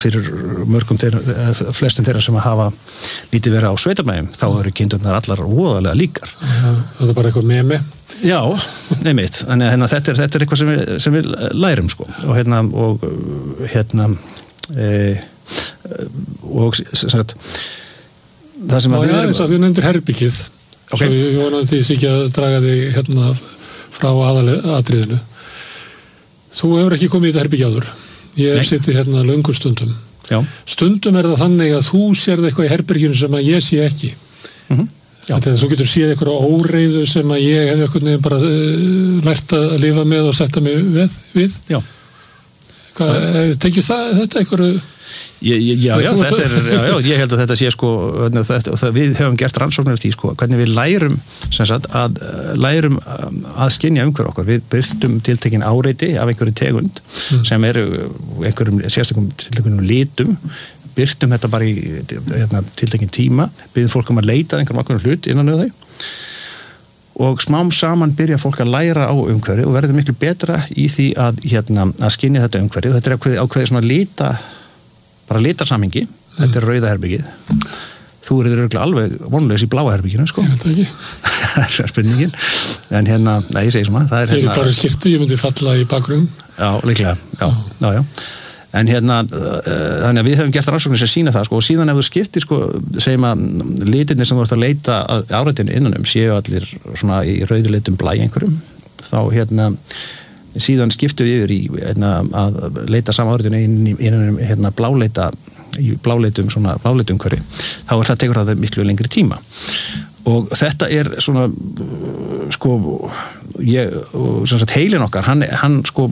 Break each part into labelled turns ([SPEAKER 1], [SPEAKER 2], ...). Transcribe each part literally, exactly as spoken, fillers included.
[SPEAKER 1] fyrir mörgum þeirra, flestum þeirra sem hafa lítið verið á sveitabæjum, þá eru kindurnar allar óðalega líkar.
[SPEAKER 2] Já, það er bara eitthvað memi.
[SPEAKER 1] Já, neymitt. Þannig að hérna, þetta, er, þetta er eitthvað sem við, sem við lærum, sko. Og hérna, og hérna, e, og sem sagt, það sem að
[SPEAKER 2] við erum... Já, þú nefndir herbyggið. Okay. Svo ég vonandi því ekki að draga þig hérna frá aðaliðinu. Þú hefur ekki komið í þetta herbyggið áður. Ég hef sittið hérna löngu stundum.
[SPEAKER 1] Já.
[SPEAKER 2] Stundum er það þannig að þú sérð eitthvað í herberginu sem að ég sé ekki. Mm-hmm. Þegar þú getur séð eitthvað óreiðu sem að ég hef eitthvað nefn bara uh, lært að lifa með og setja mig við. við. Já. Hvað, tekið það, þetta eitthvað...
[SPEAKER 1] Já, já, já, þetta er, já, já, ég held að þetta sé sko, þetta, það, við höfum gert rannsóknir því sko, hvernig við lærum, sem sagt, að lærum að skynja umhverf okkar. Við birtum tiltekin áreiti af einhverju tegund mm. sem eru einhverjum sérstakum tiltekinum litum, birtum þetta bara í hérna, tiltekin tíma, byrðum fólk um að leita einhverjum ákveðnum hlut innan við þau og smám saman byrja fólk að læra á umhverfi og verður miklu betra í því að, hérna, að skynja þetta umhverfi. Þetta er ákveðið, ákveðið svona lita bara litarsamhengi, mm. þetta er rauða herbyggið. Þú eru örugglega alveg vonlaus í bláa herbygginu, sko.
[SPEAKER 2] Ég veit ekki.
[SPEAKER 1] Það er spurningin. En hérna, nei, ég segi svona, það er
[SPEAKER 2] hérna...
[SPEAKER 1] Ég
[SPEAKER 2] er bara skiptu, ég myndi falla í bakgrunn.
[SPEAKER 1] Já, líklega, já, já, já. En hérna, þannig að við höfum gert rannsóknir sem sýna það, sko, og síðan ef þú skiptir, sko, segjum að litirnir sem þú ert að leita áreitinu innanum séu allir svona í rauðleitum blæ einhverjum, þá hérna síðan skiptum við yfir í hérna, að leita sama áreitinu innan hérna, bláleita í bláleitum svona bláleitum umhverfi, þá er það tekur það miklu lengri tíma og þetta er svona sko ég, sem sagt heilin okkar hann, hann sko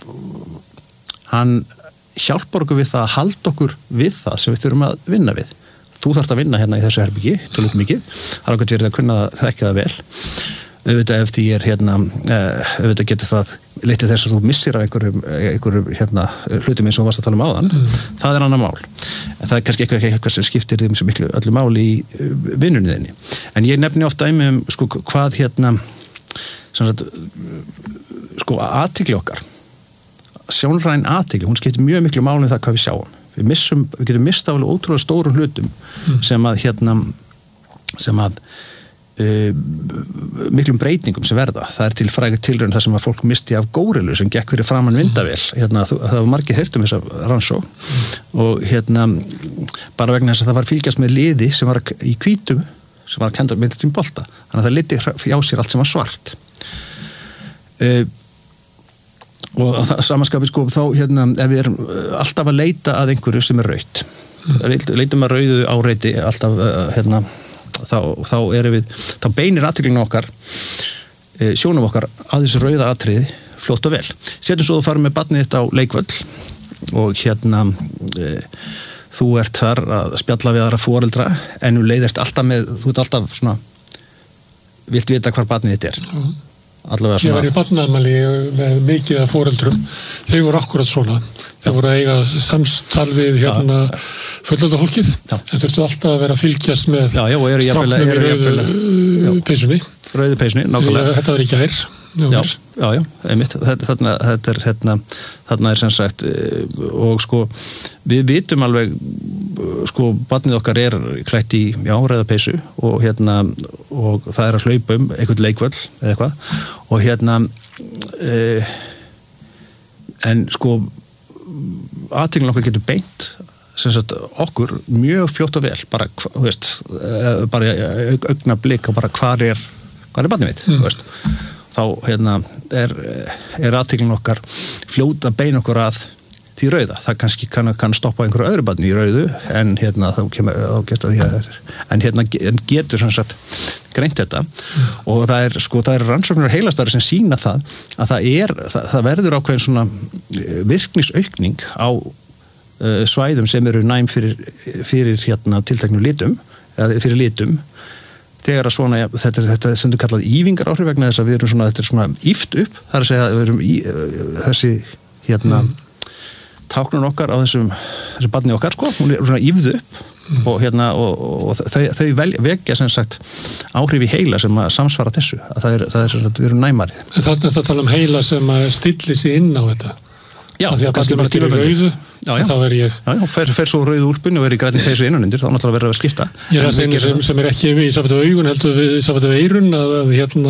[SPEAKER 1] hann hjálpar okkur við það að halda okkur við það sem við þurfum að vinna við. Þú þarft að vinna hérna í þessu herbyggi tölvöld mikið, það er okkur verið að kunna að þekka það vel auðvitað ef því er hérna auðvitað getur það litið þess að þú missir af einhverjum, einhverjum hérna, hlutum eins og þú varst að tala um áðan mm. það er annar mál en það er kannski eitthvað, eitthvað sem skiptir þeim sem miklu öllu máli í vinnunni þinni en ég nefni ofta dæmi um sko, hvað hérna sagt, sko athygli okkar sjónræn athygli, hún skiptir mjög miklu máli um það hvað við sjáum við, missum, við getum mistað alveg ótrúlega stórum hlutum mm. sem að hérna sem að Uh, miklum breytingum sem verða það er til frægir tilraun þar sem að fólk misti af górilu sem gekk fyrir framan myndavél hérna, það var margir heyrt um þessa rannsókn mm. og hérna bara vegna þess að það var fylgjast með liði sem var í hvítum sem var að kenda með þetta um bolta þannig að það liti hjá sér allt sem var svart uh, og það samanskapið sko þá hérna ef við erum alltaf að leita að einhverju sem er rautt mm. leitum að rauðu áreiti alltaf uh, hérna Þá, þá erum við, þá beinir athyglinni okkar e, sjónum okkar að þessu rauða atriði fljótt og vel setjum svo þú farum með barnið þitt á leikvöll og hérna e, þú ert þar að spjalla við aðra foreldra en þú leiðir alltaf með, þú ert alltaf svona vilt vita hvar barnið þitt er mm. allavega svona.
[SPEAKER 2] Ég var í barnaafmæli með mikið af foreldrum þau voru akkurat svona þau voru að eiga samtal við hérna ja. fullorðna fólkið ja. en þurftu alltaf að vera að fylgjast með
[SPEAKER 1] já, já,
[SPEAKER 2] stráknum í rauðu peysunni
[SPEAKER 1] rauðu peysunni, nákvæmlega
[SPEAKER 2] þetta var ekki hær
[SPEAKER 1] já, já, já, einmitt þarna, þetta er hérna þarna er sem sagt og sko við vitum alveg sko barnið okkar er klætt í já, rauða peysu og hérna og það er að hlaupa um einhvern leikvöll eða eitthvað og hérna e, en sko athyglinni okkar getur beint sem sagt okkur mjög fljótt og vel bara, þú veist, bara augnablik og bara hvar er hvar er barnið mitt, mm. þú veist þá hérna er, er athyglinni okkar fljótt að beina okkur að því rauða, það kannski kann, kann stoppa einhverju öðru barni í rauðu en hérna þá kemur, þá gæst að því að það er en hérna getur sem sagt greint þetta mm. og það er sko, það er rannsóknir heilastari sem sýna það að það er, það, það verður ákveðin svona virknisaukning á uh, svæðum sem eru næm fyrir, fyrir hérna tilteknum litum eða fyrir litum þegar að svona, þetta er þetta sem þú kallað ívingar áhrif vegna þess að við erum svona, þetta er svona íft upp, það er að segja að við erum í uh, þessi hérna mm. táknun okkar á þessum þessi barni okkar sko, hún er svona ífð upp mm. og hérna og, og þau, þau vel, vekja sem sagt áhrif í heila sem að samsvara þessu að það er, það er sem sagt, við erum næmari.
[SPEAKER 2] En þarna er þetta að tala um heila sem að stilli sig inn á þetta.
[SPEAKER 1] Já,
[SPEAKER 2] því að barni mitt er í rauðu
[SPEAKER 1] Já, já.
[SPEAKER 2] þá er ég
[SPEAKER 1] Já, já, fer, fer svo rauð úlpunni og verið grænni peysu innanundir, þá náttúrulega verður að skipta.
[SPEAKER 2] Ég er að segja sem, sem er ekki í sambandi við augun, heldur við í sambandi við eyrun að, að hérna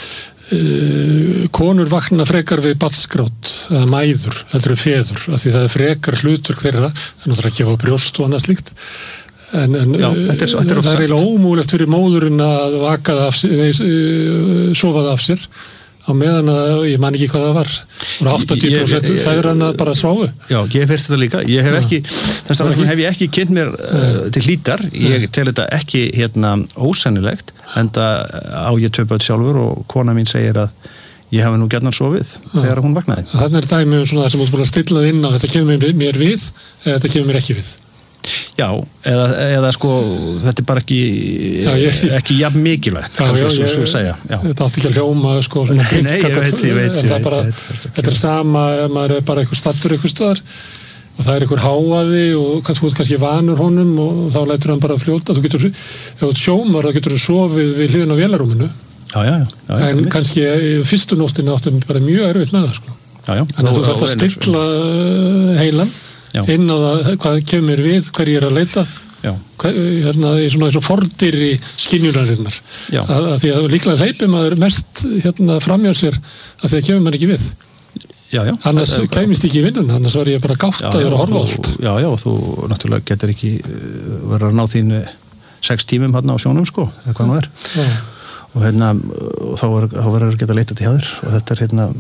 [SPEAKER 2] uh, konur vakna frekar við barnsgrátt eða mæður, heldur við feður, af því það er frekar hlutverk þeirra, það er náttúrulega ekki á brjóst og annað slíkt. En, en
[SPEAKER 1] Já, þetta er, þetta er
[SPEAKER 2] það er eiginlega ómúlegt fyrir móðurinn að vaka það af sér, nei, sofa það af sér á meðan að ég man ekki hvað það var og áttatíu prósent feðranna bara sváfu.
[SPEAKER 1] Já, ég hef heyrt þetta líka, ég hef ekki þess að hef ég ekki kynnt mér uh, til hlítar, ég tel þetta ekki hérna ósennilegt, enda á ég tvö börn sjálfur og kona mín segir að ég hef nú gjarnan sofið þegar hún vaknaði.
[SPEAKER 2] Þannig er dæmi um svona það sem út búin að stilla inn á þetta kemur mér við eða þetta kemur mér ekki við.
[SPEAKER 1] Já, eða, eða sko þetta er bara ekki
[SPEAKER 2] já, ég,
[SPEAKER 1] ekki jafn mikilvægt
[SPEAKER 2] já, já,
[SPEAKER 1] svo, svo segja, já.
[SPEAKER 2] Þetta átti ekki að hljóma sko svona
[SPEAKER 1] Nei, nei ég veit, ég veit, ég veit,
[SPEAKER 2] bara,
[SPEAKER 1] ég veit
[SPEAKER 2] Þetta er sama ef maður er bara eitthvað stattur eitthvað staðar og það er eitthvað háaði og kannski, kannski vanur honum og þá lætur hann bara að fljóta þú getur, ef þú sjómar þá getur þú sofið við hliðin á vélarúminu
[SPEAKER 1] já, já, já,
[SPEAKER 2] en já, kannski fyrstu nóttinni áttum bara mjög erfitt með það sko.
[SPEAKER 1] já, já,
[SPEAKER 2] en þú þarft að stilla heilan Já. inn á það hvað kemur við, hver ég er að leita hver, hérna, í svona eins og fordyri skynjunarinnar að, að því að líklega hleypir maður mest hérna, framjá sér að því að kemur maður ekki við
[SPEAKER 1] já, já,
[SPEAKER 2] annars
[SPEAKER 1] bara,
[SPEAKER 2] kæmist ekki í vinnun annars var ég bara gátt að ég var að horfa allt
[SPEAKER 1] Já, já, þú náttúrulega getur ekki verið að ná þínu sex tímum hérna á sjónum sko, eða hvað nú er já. og hérna og þá verður að geta leitað til hjá þér og þetta er hérna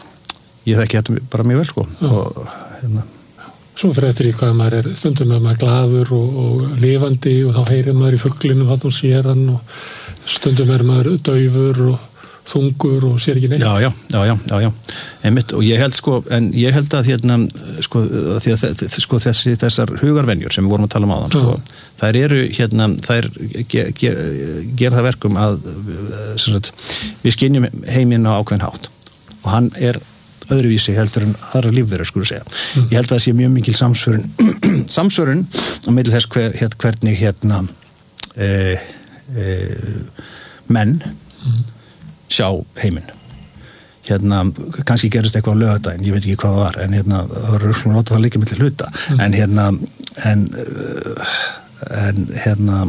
[SPEAKER 1] ég þekki þetta bara mjög vel sko já. og hérna
[SPEAKER 2] Svo fyrir eftir í hvað maður er, stundum er maður glaður og, og lifandi og þá heyrir maður í fuglinum hann og sér hann og stundum er maður daufur og þungur og sér ekki neitt.
[SPEAKER 1] Já, já, já, já, já, já. Einmitt, og ég held sko, en ég held að hérna, sko, því að sko, þessi, þessar hugarvenjur sem við vorum að tala um áðan, sko, þær eru hérna, þær ger, ger, ger það verkum að sagt, við skynjum heiminn á ákveðin hátt og hann er öðruvísi heldur en aðra lífverur skulum segja. Mm. Ég held að það sé mjög mikil samsvörun samsvörun á milli þess hver, hér, hvernig hérna e, e, menn mm. sjá heiminn. Hérna, kannski gerist eitthvað á laugardaginn, ég veit ekki hvað það var, en hérna, það var svona notað það líka milli hluta, mm. en hérna en, en hérna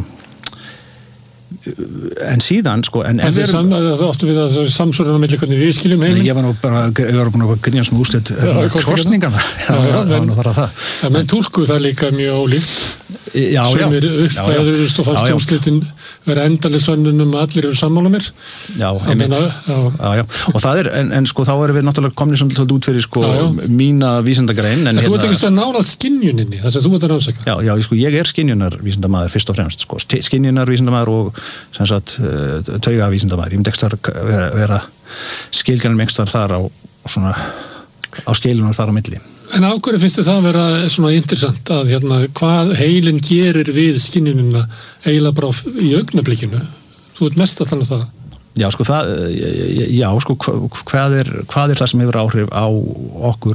[SPEAKER 1] en síðan sko en
[SPEAKER 2] en það er það áttu við að það er samsvörun á milli hvernig við skiljum heiminn
[SPEAKER 1] ég var nú bara, ég var búin að grínast með úrslit kostningarna það var nú bara það
[SPEAKER 2] en menn túlkuðu það líka mjög ólíkt
[SPEAKER 1] já,
[SPEAKER 2] sem er uppfæðurist og fannst úrslitin vera endaleg sönnunum að allir eru sammála mér
[SPEAKER 1] já, einmitt já, já, og það er, en, en sko þá erum við náttúrulega komin svolítið út fyrir sko já, já. mína vísindagrein en, en
[SPEAKER 2] þú ert ekki að nála skynjuninni þess að þú ert að rannsaka
[SPEAKER 1] já, já, sko, ég er skynjunar vísindamaður fyrst og fremst sko, skynjunar vísindamaður og sem sagt tauga vísindamaður, ég myndi ekki að vera, vera skilgjarnir mengstar þar á svona á skilunum þar á milli
[SPEAKER 2] En af hverju finnst þið það að vera svona interessant að hérna, hvað heilin gerir við skynjunina eiginlega bara í augnablikinu? Þú ert mest að tala um það.
[SPEAKER 1] Já, sko, það, já, sko, hvað er, hvað er það sem hefur áhrif á okkur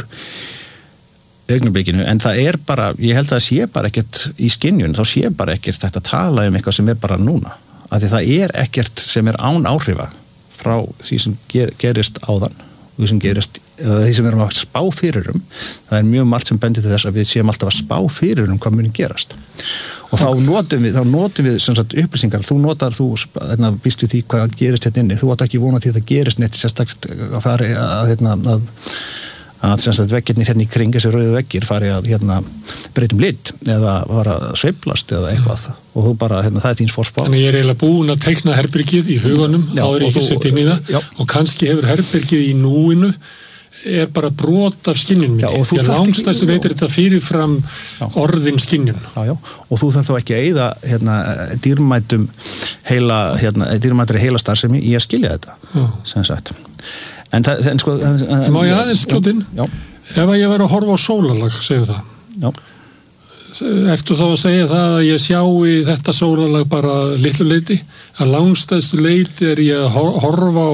[SPEAKER 1] augnablikinu? En það er bara, ég held að það sé bara ekkert í skynjun, þá sé bara ekkert þetta að tala um eitthvað sem er bara núna. Af því það er ekkert sem er án áhrifa frá því sem ger, gerist áðan. Því sem gerist, eða því sem við erum að spá fyrir um, það er mjög margt sem bendir til þess að við séum alltaf að spá fyrir um hvað muni gerast. Og þá notum við, þá notum við sem sagt upplýsingar, þú notar, þú hérna, býst við því hvað gerist hérna inni, þú átt ekki vona til að það gerist neitt sérstaklega að fari að, hérna, að, að sem sagt veggirnir hérna í kring þessi rauðu veggir fari að hérna breytum lit eða fara að sveiflast eða eitthvað og þú bara, hérna, það er þíns forspá.
[SPEAKER 2] Þannig ég er eiginlega búin að teikna herbergið í huganum, áður ég ekki sett inn í það já. Og kannski hefur herbergið í núinu er bara brot af skynjunum minni. Því að langstæstu veitir þetta fyrirfram já. Orðin skynjun.
[SPEAKER 1] Já, já, og þú þarf þá ekki að eyða hérna, dýrmætum heila, hérna, dýrmætri heila starfsemi í að skilja þetta, já. Sem sagt. En það, en sko... En,
[SPEAKER 2] Má ég aðeins skjótinn? Já. Ef að ég verið að horfa á sólarlag, segju það. Já. Ertu þá að segja það að ég sjái þetta sólarlag bara litlu leiti? Að langstæðstu leiti er ég að horfa á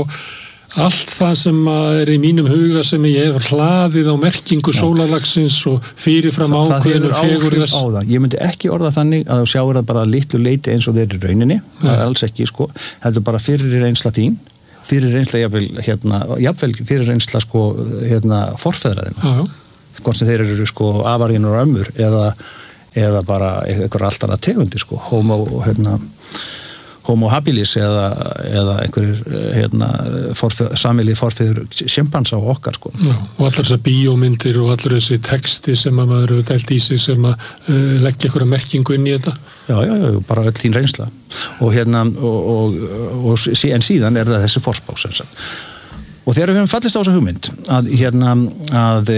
[SPEAKER 2] allt það sem er í mínum huga sem ég hef hlaðið á merkingu sólarlagsins og fyrirfram ákveðinu fegur þess.
[SPEAKER 1] Á það. Ég myndi ekki orða þannig að þú sjáur það bara litlu leiti eins og þeir í rauninni, það er alls ekki sko, heldur bara fyrir reynsla þín, fyrir reynsla jafnvel, hérna, jafnvel fyrir reynsla sko, hérna, forfeðraðina. Já, já. hvort sem þeir eru sko afarðinur og ömmur eða, eða bara einhver allt annað tegundir sko, homo, hérna, homo habilis eða, eða einhverjir hérna, forfið, samilið forfeður sjimpansa og okkar sko.
[SPEAKER 2] Já, og allar þessar bíómyndir og allar þessi texti sem að maður hefur dælt í sig sem að uh, leggja einhverja merkingu inn í þetta.
[SPEAKER 1] Já, já, já, bara öll þín reynsla og hérna, og, og, og, og en síðan er það þessi forspá sem sagt. Og þegar við höfum fallist á þessa hugmynd að hérna, að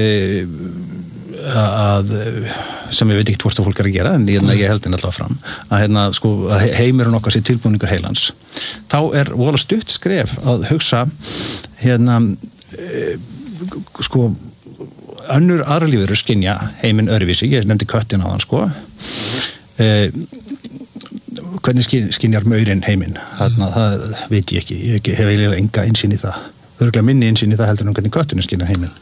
[SPEAKER 1] að sem ég veit ekki hvort að fólk er að gera en hérna, ég held henni alltaf fram að, hérna, sko, að heimurinn okkar sé tilbúningur heilans þá er vola stutt skref að hugsa hérna e, sko önnur aðra lífur skynja heiminn öðruvísi, ég nefndi köttin á hann sko e, hvernig skynjar maurinn heiminn þarna, það veit ég ekki ég hef eiginlega enga innsýn í það örgulega minni innsýn í það heldur en hvernig köttinu skynjar heiminn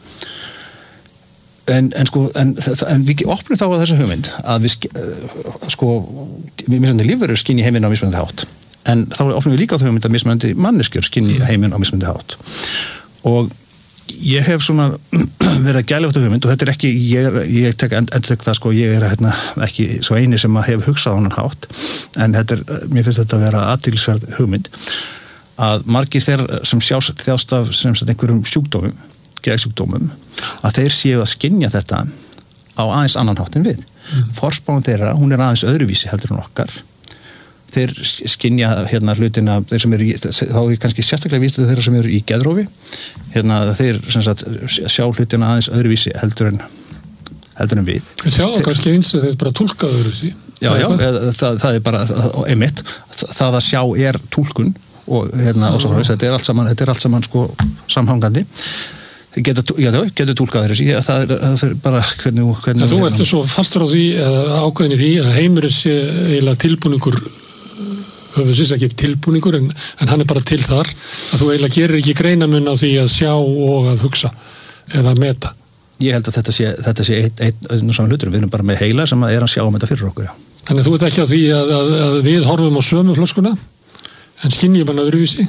[SPEAKER 1] En, en sko, en, en við opnum þá að þessa hugmynd að við sko, mismunandi lífverur skynji heiminn á mismunandi hátt en þá opnum við líka á það hugmynd að mismunandi manneskjur skynji heiminn á mismunandi hátt og ég hef svona verið að gæla á þetta hugmynd og þetta er ekki, ég, er, ég tek endur tek það sko, ég er hérna, ekki svo eini sem að hef hugsað á hann hátt en þetta er, mér finnst þetta að vera athyglisverð hugmynd að margir þeirra sem sjást þjást af sem sagt einhverjum sjúkdómum geðsjúkdómum, að þeir séu að skynja þetta á aðeins annan hátt en við. Mm. Forspáin þeirra, hún er aðeins öðruvísi heldur en okkar. Þeir skynja hérna hlutina, þeir sem eru í, þá er kannski sérstaklega víst þeirra sem eru í geðrófi, hérna þeir sem sagt sjá hlutina aðeins öðruvísi heldur en heldur en við.
[SPEAKER 2] Þeir sjá það kannski eins að þeir bara túlka öðruvísi.
[SPEAKER 1] Já, já, það, það er bara einmitt, það að sjá er túlkun og hérna, og svo frá þess, þetta er allt saman, þetta er allt saman sko samhangandi. Geta, já, getur túlkað þessi það er, það er bara hvernig, hvernig
[SPEAKER 2] þú ert svo fastur á því eða ákveðin í því að heimurinn sé eiginlega tilbúningur höfðsins ekki tilbúningur en, en hann er bara til þar að þú eiginlega gerir ekki greinamun á því að sjá og að hugsa eða að meta.
[SPEAKER 1] Ég held að þetta sé, þetta sé eitt, eitt, eitt saman hlutur, við erum bara með heila sem er að sjá um þetta fyrir okkur. Já.
[SPEAKER 2] Þannig þú ert ekki á því að, að, að við horfum á sömu flöskuna en skynjum hann öðruvísi?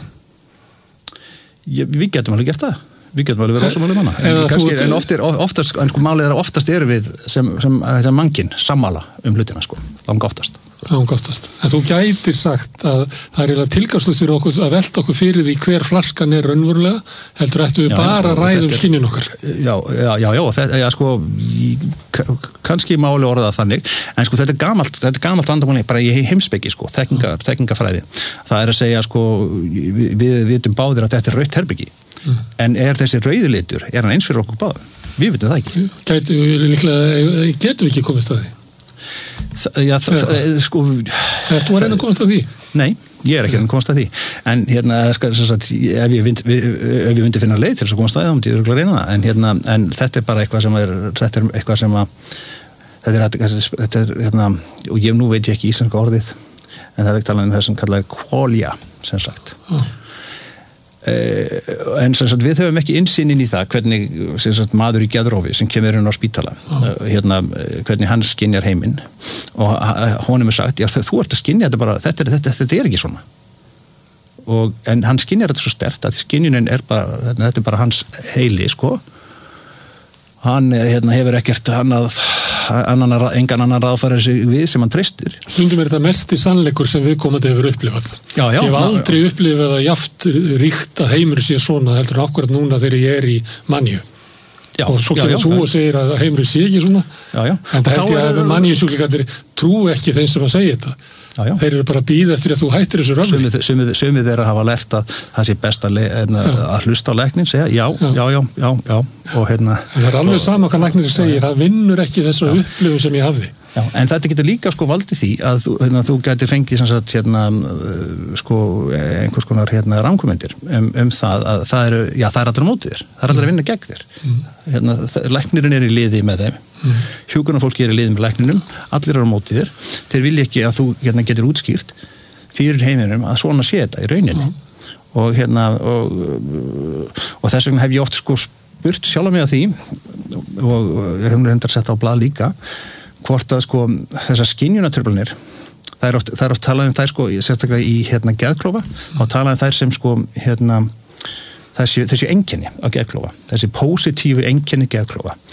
[SPEAKER 1] Ég, við getum alveg gert það. Við getum alveg verið ósammála manna en, kannski, en, oft er, oftast, en sko málið er að oftast eru við sem, sem, sem mannkinn sammála um hlutina sko, langa oftast
[SPEAKER 2] langa oftast, en þú gætir sagt að það er eiginlega tilgangslust fyrir okkur að velta okkur fyrir því hver flaskan er raunverulega heldur ættu við já, bara að ræða um skynjun okkar
[SPEAKER 1] Já, já, já, já þetta, já sko kannski máli orða þannig en sko þetta er gamalt, þetta er gamalt vandamáli bara í heimspeki sko, þekkinga, þekkingarfræði það er að segja sko við, við vitum báðir að þetta er rautt herbyggi Mm. En er þessi rauði litur, er hann eins fyrir okkur báðum? Við veitum það ekki.
[SPEAKER 2] Gætu, líklega, getum við ekki komist að því?
[SPEAKER 1] Þa, já, það, það, sko...
[SPEAKER 2] Er þú að reyna að komast að því?
[SPEAKER 1] Nei, ég er ekki að reyna að komast að því. En hérna, sagt, ef ég myndi, ef ég myndi finna leið til þess að komast að því, þá myndi ég örugglega reyna það. En, hérna, en þetta er bara eitthvað sem er, þetta er eitthvað sem að, þetta er, þetta er hérna, og ég nú veit ég ekki íslenska orðið, en það er ekki talað um það sem kallaði qualia, sem sagt. Ah. Uh, en sem sagt við höfum ekki innsýn inn í það hvernig sem sagt maður í geðrófi sem kemur inn á spítala uh, hérna, hvernig hann skynjar heiminn og honum er sagt, já þú ert að skynja þetta bara, þetta er, þetta, þetta er ekki svona og, en hann skynjar þetta svo sterkt að skynjunin er bara, þetta er bara hans heili sko hann hérna, hefur ekkert annað, annan, engan annan ráðfæra sig við sem hann treystir.
[SPEAKER 2] Stundum er þetta mesti sannleikur sem viðkomandi hefur upplifað.
[SPEAKER 1] Já, já,
[SPEAKER 2] ég hef aldrei já, upplifað að jaft ríkt að heimur sé svona heldur en akkurat núna þegar ég er í manju. Já, og svo kemur þú og segir að heimur sé ekki svona
[SPEAKER 1] já, já.
[SPEAKER 2] en það held ég að manjusjúklingarnir trú ekki þeim sem að segja þetta. Já, já. Þeir eru bara að bíða eftir að þú hættir þessu röfni.
[SPEAKER 1] Sumið, sumið þeirra hafa lært að það sé best að, að hlusta á læknin, segja já, já, já, já, já, já. Og hérna...
[SPEAKER 2] Það er alveg sama hvað læknir segir, það vinnur ekki þessu upplifun sem ég hafði.
[SPEAKER 1] Já, en þetta getur líka sko valdið því að þú, hérna, þú getur fengið sem sagt, hérna, sko, einhvers konar hérna, rangkomendir um, um það að það eru, já, það er allir á móti þér, það er allir að vinna gegn þér. Mm. Hérna, læknirinn er í liði með þeim, mm. hjúkrunarfólki er í liði með lækninum, allir eru á móti þér, þeir vilja ekki að þú hérna, getur útskýrt fyrir heiminum að svona sé þetta í rauninni. Mm. Og, hérna, og, og þess vegna hef ég oft sko spurt sjálf mig að því og ég hef reyndar sett á blað líka hvort að sko þessar skynjunartruflanir það er oft, það er oft talað um þær sko sérstaklega í hérna geðklofa þá talað um þær sem sko hérna þessi, þessi einkenni á geðklofa þessi pósitífu einkenni geðklofa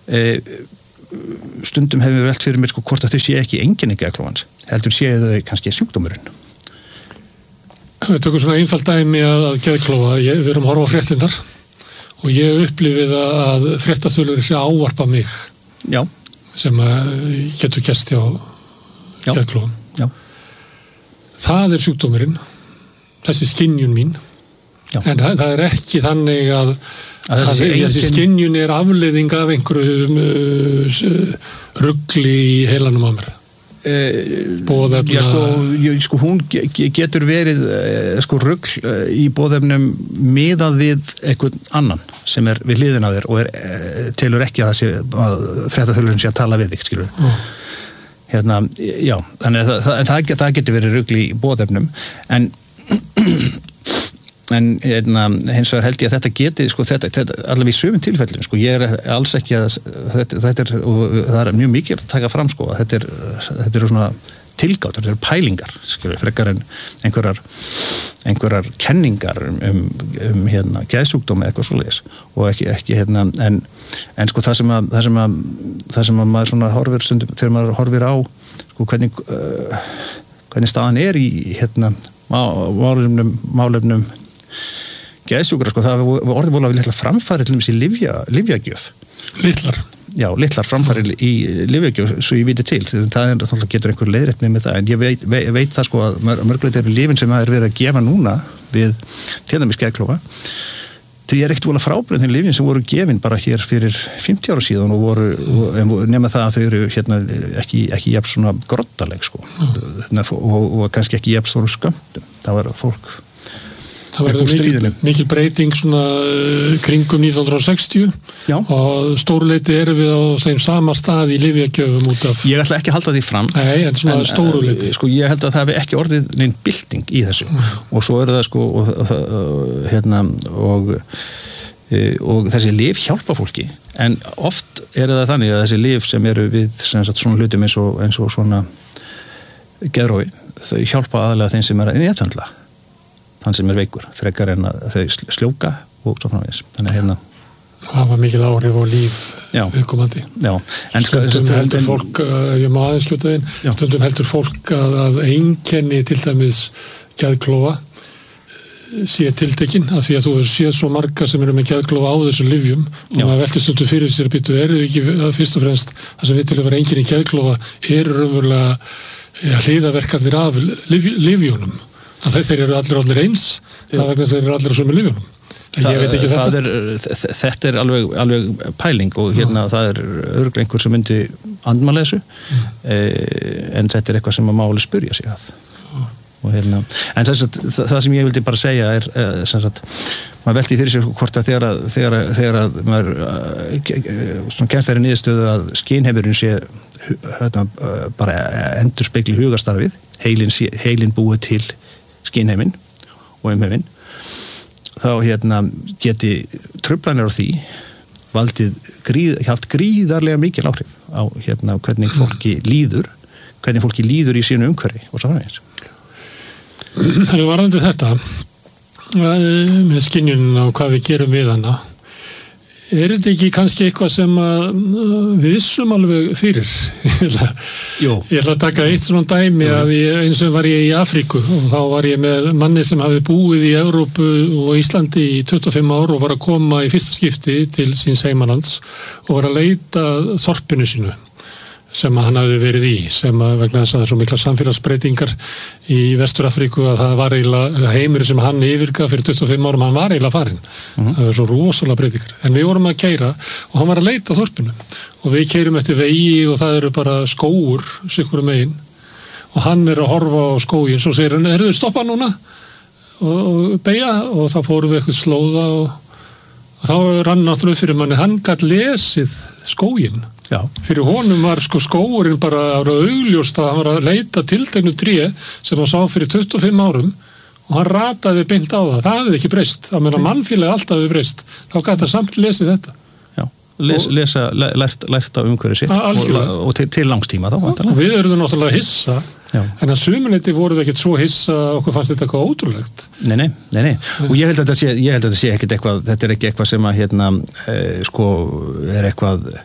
[SPEAKER 1] e, stundum hefur við velt fyrir mér sko hvort að þau sé ekki einkenni geðklofans, heldur séu þau kannski sjúkdómurinn.
[SPEAKER 2] Við tökum svona einfalt dæmi að, að geðklofa, ég, við erum að horfa á fréttinnar og ég upplifið að fréttaþulur sé ávarpa mig.
[SPEAKER 1] Já.
[SPEAKER 2] Sem getur gerst hjá geðklofum.
[SPEAKER 1] Já.
[SPEAKER 2] Það er sjúkdómurinn, þessi skynjun mín. Já. En það, það er ekki þannig að, að þessi, að þessi skynjun er afleiðing af einhverjum uh, rugli í heilanum á mér. Boðefna...
[SPEAKER 1] Já, sko, ég, sko, hún getur verið sko, rugl í boðefnum miðað við einhvern annan sem er við hliðina á þér og er, telur ekki að það sé að fréttaþulurinn sé að tala við þig, skilur við. Mm. Hérna, já, þannig að það, það, það getur verið rugl í boðefnum en en hérna, hins vegar held ég að þetta geti sko, þetta, þetta, allavega í sumum tilfellum sko, ég er alls ekki að þetta, þetta er, og það er mjög mikið að taka fram sko, að þetta er, þetta eru svona tilgátt, þetta eru pælingar skilur, frekar en einhverjar einhverjar kenningar um, um, um hérna, geðsjúkdómi eitthvað svoleiðis og ekki, ekki hérna, en, en sko það sem að það sem að, það sem að maður svona horfir stundum, þegar maður horfir á sko, hvernig uh, hvernig staðan er í hérna málefnum, málefnum geðsjúkra, sko, það var orðið vola við litla framfæri til dæmis í lyfja, lyfjagjöf.
[SPEAKER 2] Litlar?
[SPEAKER 1] Já, litlar framfæri í lyfjagjöf, svo ég viti til. Það er náttúrulega getur einhver leiðrétt með það, en ég veit, veit, veit það sko að mörgulegt eru lyfin sem það er verið að gefa núna við til dæmis geðklofa. Því er ekkert vola frábreyðin þeim lyfin sem voru gefin bara hér fyrir fimmtíu ára síðan og voru, mm. nema það að þau eru hérna ekki, ekki jafn svona grottaleg, sko. Mm. Og, og, og kannski ekki jafn stóru skömmtum. Það var fólk
[SPEAKER 2] Það verður mikil, mikil breyting svona kringum nítján hundruð sextíu. Já. Og stóruleiti erum við á þeim sama stað í lyfjagjöfum út af...
[SPEAKER 1] Ég ætla ekki að halda því fram.
[SPEAKER 2] Nei, en svona en, stóruleiti.
[SPEAKER 1] Sko, ég held að það hefði ekki orðið neinn bylting í þessu. Mm. Og svo er það sko, og, og, hérna, og, og þessi lyf hjálpa fólki. En oft er það þannig að þessi lyf sem eru við sem sagt, svona hlutum eins og, eins og svona geðrofi, þau hjálpa aðalega þeim sem er að neðtöndla. Hann sem er veikur, frekar en að þau sljóka og svo framvegis. Þannig að hérna...
[SPEAKER 2] Það var mikil áhrif á líf viðkomandi.
[SPEAKER 1] Já. En
[SPEAKER 2] stundum heldur en... fólk, ef ég má aðeins sluta inn, stundum heldur fólk að, að einkenni til dæmis geðklofa sé tiltekinn, af því að þú séð svo marga sem eru með geðklofa á þessu lyfjum og Já. Maður veltir stundum fyrir sér býtu, eru ekki fyrst og fremst það sem við til að vera einkenni geðklofa eru raunverulega ja, hliðaverkanir af lyf, lyfjunum. Þeir, þeir eru allir allir eins, það er vegna þeir eru allir á sömu lyfjunum. Ég veit ekki þetta.
[SPEAKER 1] Er, þetta er alveg, alveg pæling og hérna það er örugglega einhver sem myndi andmæla þessu, mm. eh, en þetta er eitthvað sem að máli spyrja sig að. Mm. Og hérna, en þess að það, það sem ég vildi bara segja er, eh, sem sagt, maður velti fyrir sér hvort að þegar að, þegar að, þegar að maður uh, kemst þeirri niðurstöðu að skynheimurinn sé hérna, uh, bara endur spekli hugarstarfið, heilin, heilin búið til skynheiminn og umheiminn þá hérna geti truflanir á því valdið gríð, haft gríðarlega mikil áhrif á hérna hvernig fólki líður hvernig fólki líður í sínu umhverfi og svo framvegis.
[SPEAKER 2] Það er varðandi þetta með skynjunina og hvað við gerum við hana er þetta ekki kannski eitthvað sem að við vissum alveg fyrir? Jú. Ég ætla að taka eitt svona dæmi Jú. Að ég, eins og var ég í Afríku og þá var ég með manni sem hafi búið í Evrópu og Íslandi í tuttugu og fimm ár og var að koma í fyrsta skipti til síns heimalands og var að leita þorpinu sínu sem hann hafi verið í, sem að vegna þess að það er svo mikla samfélagsbreytingar í Vestur-Afríku að það var eiginlega heimur sem hann yfirgaf fyrir tuttugu og fimm árum, hann var eiginlega farinn. Uh-huh. Það var svo rosalega breytingar. En við vorum að keyra og hann var að leita þorpinu og við keyrum eftir vegi og það eru bara skógur sikkurum megin og hann er að horfa á skógin svo segir hann, eru þið stoppa núna og, og beigja og þá fórum við eitthvað slóða og, og þá rann náttúrulega fyrir manni, hann gætt lesið skógin. Já. Fyrir honum var sko skógurinn bara ára augljóst að hann var að leita tilteknu tré sem hann sá fyrir tuttugu og fimm árum og hann rataði beint á það. Það hefði ekki breyst. Það meina mannfélagi alltaf hefði breyst. Þá gæti hann samt lesið þetta.
[SPEAKER 1] Já, Les, og, lesa, lært, lært á umhverju sitt og, og til, til langstíma þá.
[SPEAKER 2] Og, og við erum náttúrulega hissa, Já. En að sumuleyti voru við ekkert svo hissa okkur fannst þetta eitthvað ótrúlegt.
[SPEAKER 1] Nei, nei, nei, nei. Og ég held að þetta sé, ég held að þetta sé ekkert eitthvað, þetta er ekki eitthvað sem að hérna, e, sko, er eitthvað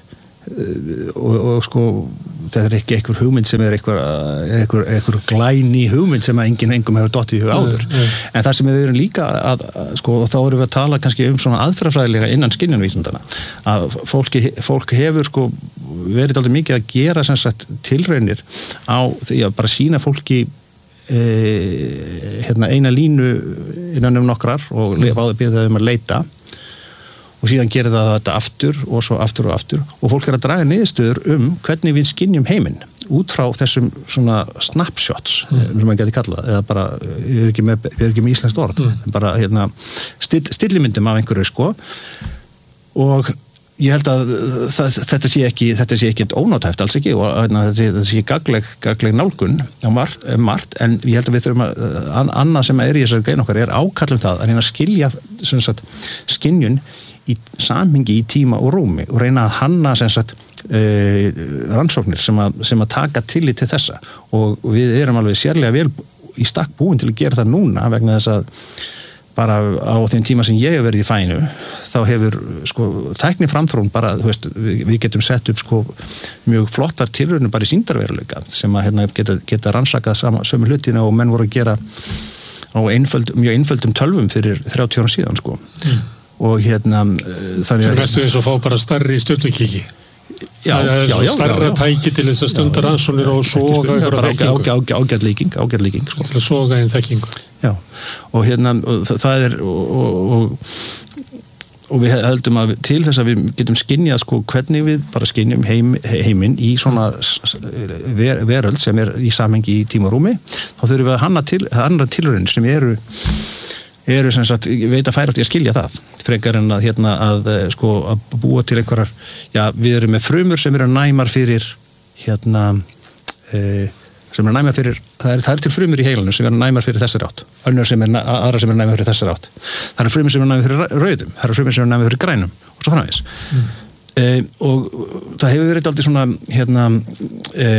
[SPEAKER 1] og, og sko þetta er ekki einhver hugmynd sem er einhver, einhver, einhver glæni hugmynd sem að enginn engum hefur dottið í hug áður nei, nei. En það sem við erum líka að, að sko, og þá erum við að tala kannski um svona aðferðafræðilega innan skynjunvísindana að fólki, fólk hefur sko verið aldrei mikið að gera sem sagt tilraunir á því að bara sýna fólki e, hérna eina línu innan um nokkrar og báði byrða um að leita og síðan gerir það þetta aftur og svo aftur og aftur og fólk er að draga niðurstöður um hvernig við skynjum heiminn út frá þessum svona snapshots mm. sem maður geti kallað eða bara, ég er ekki með, ég er ekki með íslenskt orð mm. bara hérna still, stillimyndum af einhverju sko og ég held að það, þetta sé ekki þetta sé ekki ónátæft alls ekki og hérna, þetta sé, þetta sé gagleg, gagleg nálgun á margt, margt en ég held að við þurfum að an, annað sem er í þessari grein okkar er ákallum það að reyna að skilja sem sagt, skynjun í samhengi í tíma og rúmi og reyna að hanna sem sagt e, rannsóknir sem að, sem að taka tillit til þessa og við erum alveg sérlega vel í stakk búin til að gera það núna vegna þess að bara á þeim tíma sem ég hef verið í fæinu þá hefur sko tækni framþróun bara, þú veist, við, við getum sett upp sko mjög flottar tilraunir bara í sýndarveruleika sem að hérna geta, geta rannsakað sama, sömu hlutina og menn voru að gera á einföld, mjög einföldum tölvum fyrir þrjátíu ára síðan sko mm. og hérna
[SPEAKER 2] þannig að mestu eins og fá bara starri stjörnukíki já, já, já, starra tæki til þess að stundar rannsóknir og soga einhverja þekkingu
[SPEAKER 1] ágætlíking ágætlíking sko.
[SPEAKER 2] til að soga einn þekkingu
[SPEAKER 1] já, og hérna og það er og, og, og við heldum að til þess að við getum skynjað sko hvernig við bara skynjum heim, heiminn í svona ver, veröld sem er í samhengi í tíma og rúmi þá þurfum við að hanna til, hanna tilraunir sem eru eru sem sagt, ég veit að færast í að skilja það frekar en að hérna að sko að búa til einhverjar, já við erum með frumur sem eru næmar fyrir hérna e, sem eru næmar fyrir, það er, það er til frumur í heilanum sem eru næmar fyrir þessar átt, önnur sem er aðra sem eru næmar fyrir þessar átt, það eru frumur sem eru næmar fyrir rauðum, það eru frumur sem eru næmar fyrir grænum og svo framvegis mm. e, og það hefur verið aldrei svona hérna e,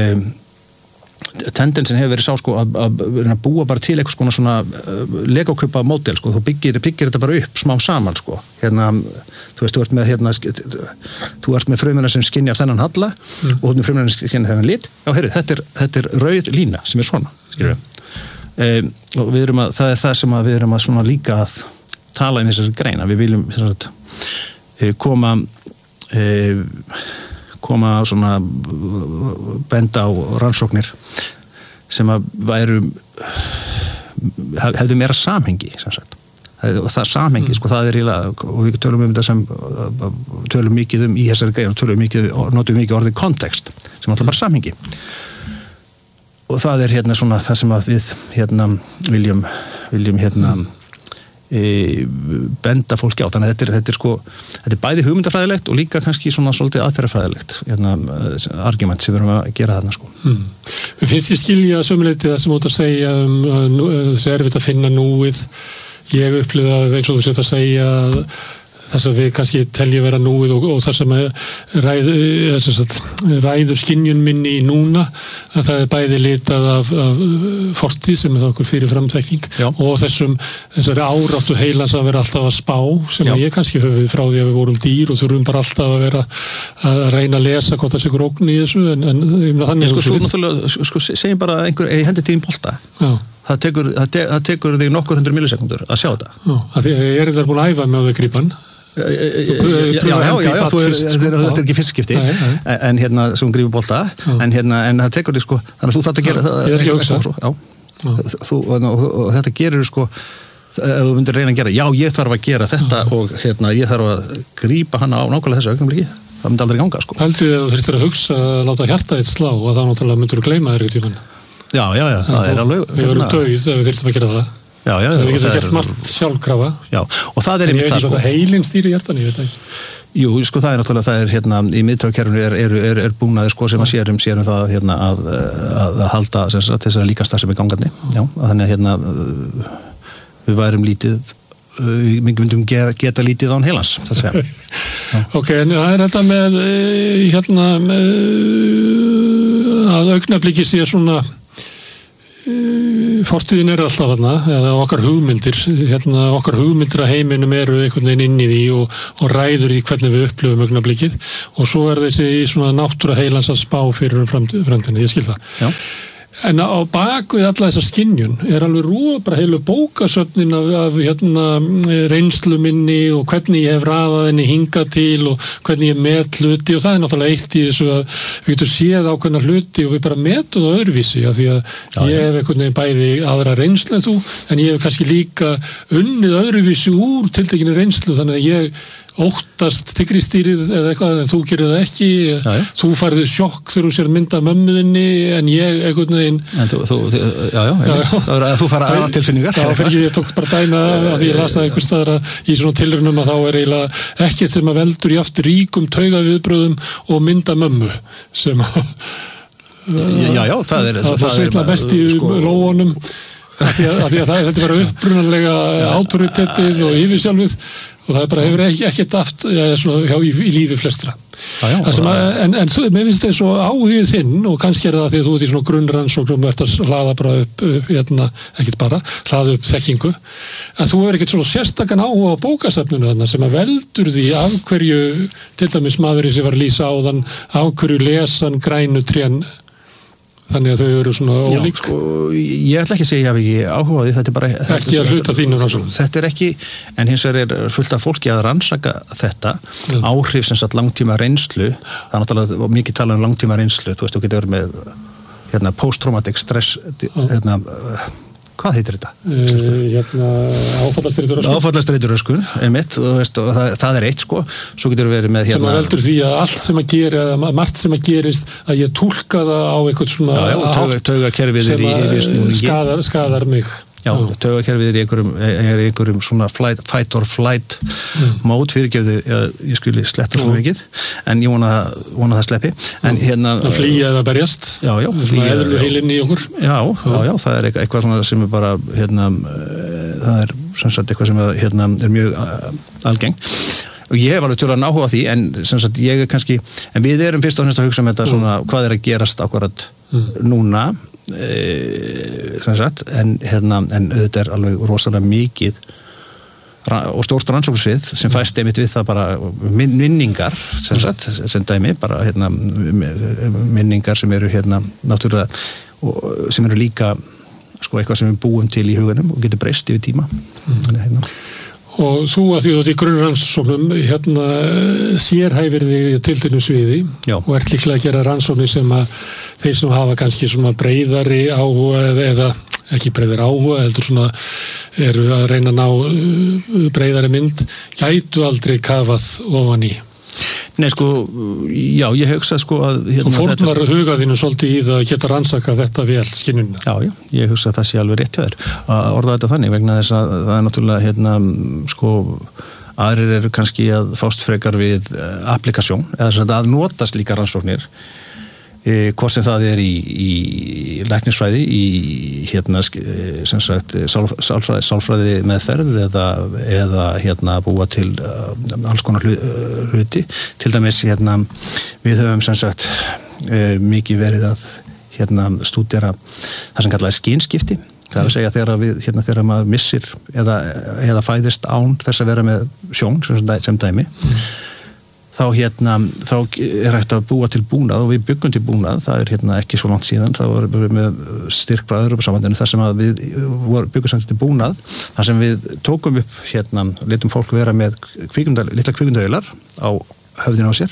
[SPEAKER 1] tendensin hefur verið sá sko að, að, að búa bara til eitthvað svona, svona uh, legokaupa módel sko, þú byggir, byggir þetta bara upp smá saman sko, hérna þú veist, þú ert með hérna þú ert með frumuna sem skynjar þennan halla mm. og þú ert með frumuna sem skynjar þennan lit já, heyrðu, þetta er, þetta er rauð lína sem er svona, skilur við mm. e, og við erum að, það er það sem að við erum að svona líka að tala um þessari greina, við viljum sagt, koma e, koma svona benda á rannsóknir sem að væru hefðu meira samhengi sem sagt. Og það samhengi, mm. sko, það er eiginlega, og við tölum um þetta sem tölum mikið um í þessari grein og tölum mikið, notum mikið orðið kontekst sem alltaf bara samhengi og það er hérna svona það sem að við hérna viljum viljum hérna mm. E, benda fólki á, þannig að þetta er, þetta er sko þetta er bæði hugmyndafræðilegt og líka kannski svona svolítið aðferðafræðilegt hérna, argument sem við erum að gera þarna sko
[SPEAKER 2] mm. Við finnst ég skilja sömuleyti það sem út að segja um, það er erfitt að finna núið ég upplifa eins og þú sett að segja þess að við kannski telja vera núið og, og það sem ræð, ræður skynjun minni í núna að það er bæði litað af, af fortíð sem er það okkur fyrir framþekking og þessum þessari áráttu heilans að vera alltaf að spá sem að ég kannski höfði frá því að við vorum dýr og þurfum bara alltaf að vera að reyna að lesa hvort það sé grókn í þessu en, en þannig
[SPEAKER 1] sko, svo náttúrulega, sko, segjum bara einhver eigi hendi tíðin bolta já það tekur, það, te, það tekur þig nokkur hundur millisekundur að sjá þetta já, að því ég er þar búin að æfa með að við grípan Já, já, já, já, þú er, þetta er ekki fyrstskipti en hérna sem grífur bolta en hérna, en það tekur þig sko þannig að þú þarft að gera það
[SPEAKER 2] ég er ekki að hugsa
[SPEAKER 1] þú, og, og, og þetta gerir sko ef þú myndir reyna að gera, já ég þarf að gera þetta já. Og hérna ég þarf að grípa hana á nákvæmlega þessu augnablikki, það myndi aldrei ganga sko
[SPEAKER 2] heldur þið að þú þurftir að hugsa að láta hjarta eitt slá og þá náttúrulega myndur þú gleyma þér í tíman
[SPEAKER 1] já, já, já, það er alveg
[SPEAKER 2] við verum döið ef við þurftum að gera það
[SPEAKER 1] Já, já,
[SPEAKER 2] við getum gert margt sjálfkrafa
[SPEAKER 1] já, og það er
[SPEAKER 2] einmitt það sko heilin stýri hjartan, ég veit ekki
[SPEAKER 1] jú, sko það er náttúrulega, það er hérna í miðtaugakerfinu er, er, er, er búnaði sko sem að sérum sérum það hérna að, að, að halda þess að þessari líkastar sem er gangandi já, að þannig að hérna við værum lítið við myndum geta lítið án heilans það segja
[SPEAKER 2] ok, en það er þetta með hérna með, að augnabliki sé svona fortíðin er alltaf þarna, eða okkar hugmyndir, hérna, okkar hugmyndir að heiminum eru einhvern veginn inn í því og, og ræður í hvernig við upplifum augnablikið og svo er þessi svona náttúra heilans að spá fyrir framtíðina, ég skil það.
[SPEAKER 1] Já.
[SPEAKER 2] En á bak við alla þessa skynjun er alveg rúa bara heilu bókasöfnin af, af hérna, reynslu minni og hvernig ég hef raðað henni hingað til og hvernig ég met hluti og það er náttúrulega eitt í þessu að við getum séð ákveðna hluti og við bara metum það öðruvísi af því að já, ég hef einhvern veginn bæði aðra reynslu en þú en ég hef kannski líka unnið öðruvísi úr tiltekinni reynslu þannig að ég óttast tygristýrið eða eitthvað en þú gerir það ekki já, þú færðu sjokk þegar þú sér mynda mömmuðinni en ég einhvern veginn
[SPEAKER 1] en þú, þú, þú, já, já, já, já. þú fara aðra tilfinningar
[SPEAKER 2] já, fyrir ég tók bara dæma að því ég las það einhvers staðar að í svona tilraunum að þá er eiginlega ekkert sem að veldur í aftur ríkum taugaviðbröðum og mynda mömmu sem að
[SPEAKER 1] já, já, það er
[SPEAKER 2] það, það, það svitla mest í sko, lóunum af því að, að, því að það, þetta var upprunalega autoritetið og yfirsjálfið og það bara hefur ekki, ekkert aft ja, svona, hjá, í, í lífi flestra
[SPEAKER 1] já, já,
[SPEAKER 2] að, en, en mér finnst þetta svo áhugið þinn og kannski er það því að þú ert í svona grunnrannsóknum og ert að hlaða bara upp, upp hérna, ekkert bara, hlaða upp þekkingu að þú hefur ekkert svona sérstakann áhuga á bókasafninu þarna sem að veldur því af hverju til dæmis maðurinn sem var að lýsa áðan af hverju lesan grænu trén þannig að þau eru svona ólík.
[SPEAKER 1] Já, sko, ég ætla ekki að segja ég hafi ekki áhuga á því, þetta er bara
[SPEAKER 2] ekki að hluta þínu rannsókn.
[SPEAKER 1] Þetta er ekki, en hins vegar er fullt af fólki að rannsaka þetta, Já. áhrif sem sagt langtíma reynslu, það er náttúrulega mikið talað um langtíma reynslu, þú veist, þú getur verið með hérna, post-traumatic stress, hérna, hvað heitir þetta?
[SPEAKER 2] Uh, hérna, áfallastreituröskun.
[SPEAKER 1] Áfallastreituröskun, einmitt, og, veist, og það, það er eitt, sko, svo getur verið með hérna...
[SPEAKER 2] Sem að veldur því að allt sem að gera, eða margt sem að gerist, að ég túlka það á eitthvað svona...
[SPEAKER 1] Já, já, tauga, taugakerfið er í yfirsnúningi.
[SPEAKER 2] Skadar, skadar mig.
[SPEAKER 1] Já, já. Taugakerfið er í einhverjum, er í einhverjum svona flight, fight or flight mm. mód fyrirgefðu, ég, ég skuli sletta svo mikið, en ég vona, vona það sleppi. En hérna...
[SPEAKER 2] Að flýja eða berjast.
[SPEAKER 1] Já, já.
[SPEAKER 2] Flýja eða heilinn í okkur.
[SPEAKER 1] Já, já, já, það er eitthvað svona sem er bara, hérna, það er sem sagt eitthvað sem er, hérna, er mjög algeng. Og ég hef alveg tjóðlega náhuga því, en sem sagt ég er kannski, en við erum fyrst og fremst að hugsa um þetta svona, hvað er að gerast akkurat mm. núna, e, sem sagt, en hérna, en auðvitað er alveg rosalega mikið og stórt rannsóknarsvið sem fæst einmitt við það bara minningar, sem sagt, sem dæmi, bara hérna, minningar sem eru hérna, náttúrulega, og sem eru líka, sko, eitthvað sem við búum til í huganum og getur breyst yfir tíma, mm. þannig hérna.
[SPEAKER 2] Og þú að því þú ert í grunnrannsóknum hérna sérhæfir þig til þennu sviði
[SPEAKER 1] Já.
[SPEAKER 2] Og ert líklega að gera rannsóknir sem að þeir sem hafa kannski svona breiðari áhuga eða ekki breiðari áhuga heldur svona eru að reyna að ná breiðari mynd gætu aldrei kafað ofan í.
[SPEAKER 1] Nei, sko, já, ég hugsa sko að...
[SPEAKER 2] Hérna, og fórnar þetta... hugaðinu svolítið í það að geta rannsaka þetta vel, skinnunna.
[SPEAKER 1] Já, já, ég hugsa að það sé alveg rétt hjá þér að orða þetta þannig vegna þess að það er náttúrulega, hérna, sko, aðrir eru kannski að fást frekar við applikasjón, eða að notast líka rannsóknir, e, hvort sem það er í, í læknisfræði, í, hérna, sem sagt, sálfræði, sálfræði meðferð eða, eða, hérna, búa til uh, alls konar hluti. Til dæmis, hérna, við höfum, sem sagt, uh, mikið verið að, hérna, stúdera það sem kallaði skynskipti. Það er að segja þegar við, hérna, þegar maður missir eða, eða fæðist án þess að vera með sjón, sem, sem dæmi. Mm. þá hérna, þá er hægt að búa til búnað og við byggum til búnað, það er hérna ekki svo langt síðan, það voru við með styrk frá Evrópusambandinu þar sem að við byggum samt til búnað, þar sem við tókum upp hérna, letum fólk vera með kvikmynda, litla kvikmyndavélar á höfðinu á sér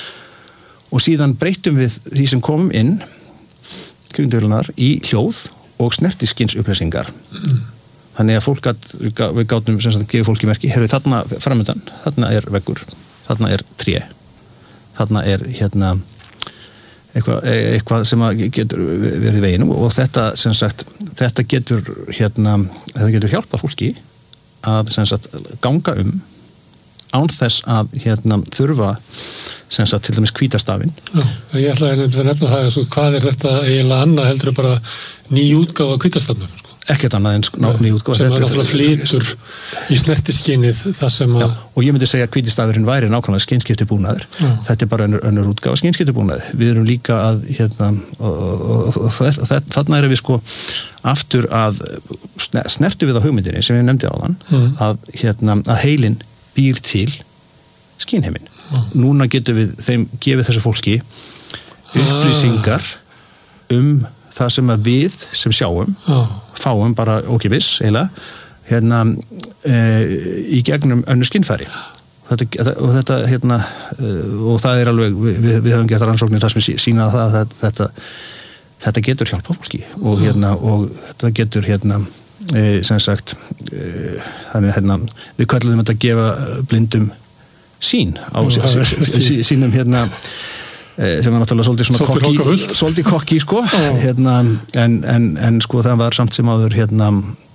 [SPEAKER 1] og síðan breytum við því sem kom inn kvikmyndavélarnar í hljóð og snertiskins upplýsingar. Mm. Þannig að fólk gat, við gátum sem sagt gefa fólki merki, herru þarna framöndan, þarna er veggur, þarna er tré, þarna er hérna eitthvað, eitthvað sem getur verið í veginum og þetta sem sagt, þetta getur hérna, þetta getur hjálpað fólki að sem sagt ganga um án þess að hérna þurfa sem sagt til dæmis hvítastafinn.
[SPEAKER 2] Já, ég ætlaði að nefna það, svo, hvað er þetta eiginlega annað heldur bara ný útgáfa af hvítastafnum? Sko?
[SPEAKER 1] Ekkert annað en sko, ný útgáfa.
[SPEAKER 2] Sem er náttúrulega flytur í snertiskinnið það sem að...
[SPEAKER 1] Já, og ég myndi segja að hvítastafurinn væri nákvæmlega skynskipti búnaður. Já. Þetta er bara önnur, önnur útgáfa skynskipti búnaður. Við erum líka að hérna, og, og, og, og þarna erum við sko aftur að snertu við á hugmyndinni sem ég nefndi á þann mm. að, hérna, að heilin býr til skynheiminn. Mm. Núna getum við þeim gefið þessu fólki upplýsingar um það sem að við sem sjáum mm. fáum bara ókipis eiginlega hérna e, í gegnum önnur skynfæri. Þetta, og þetta hérna og það er alveg, við, við höfum gett rannsóknir það sem sína það að þetta þetta getur hjálpa fólki og hérna og þetta getur hérna e, sem sagt e, þannig hérna við köllum þetta að gefa blindum sín á sí, sí, sínum hérna e, sem var náttúrulega svolítið svona kokki, svolítið kokki sko hérna en, en, en sko það var samt sem áður hérna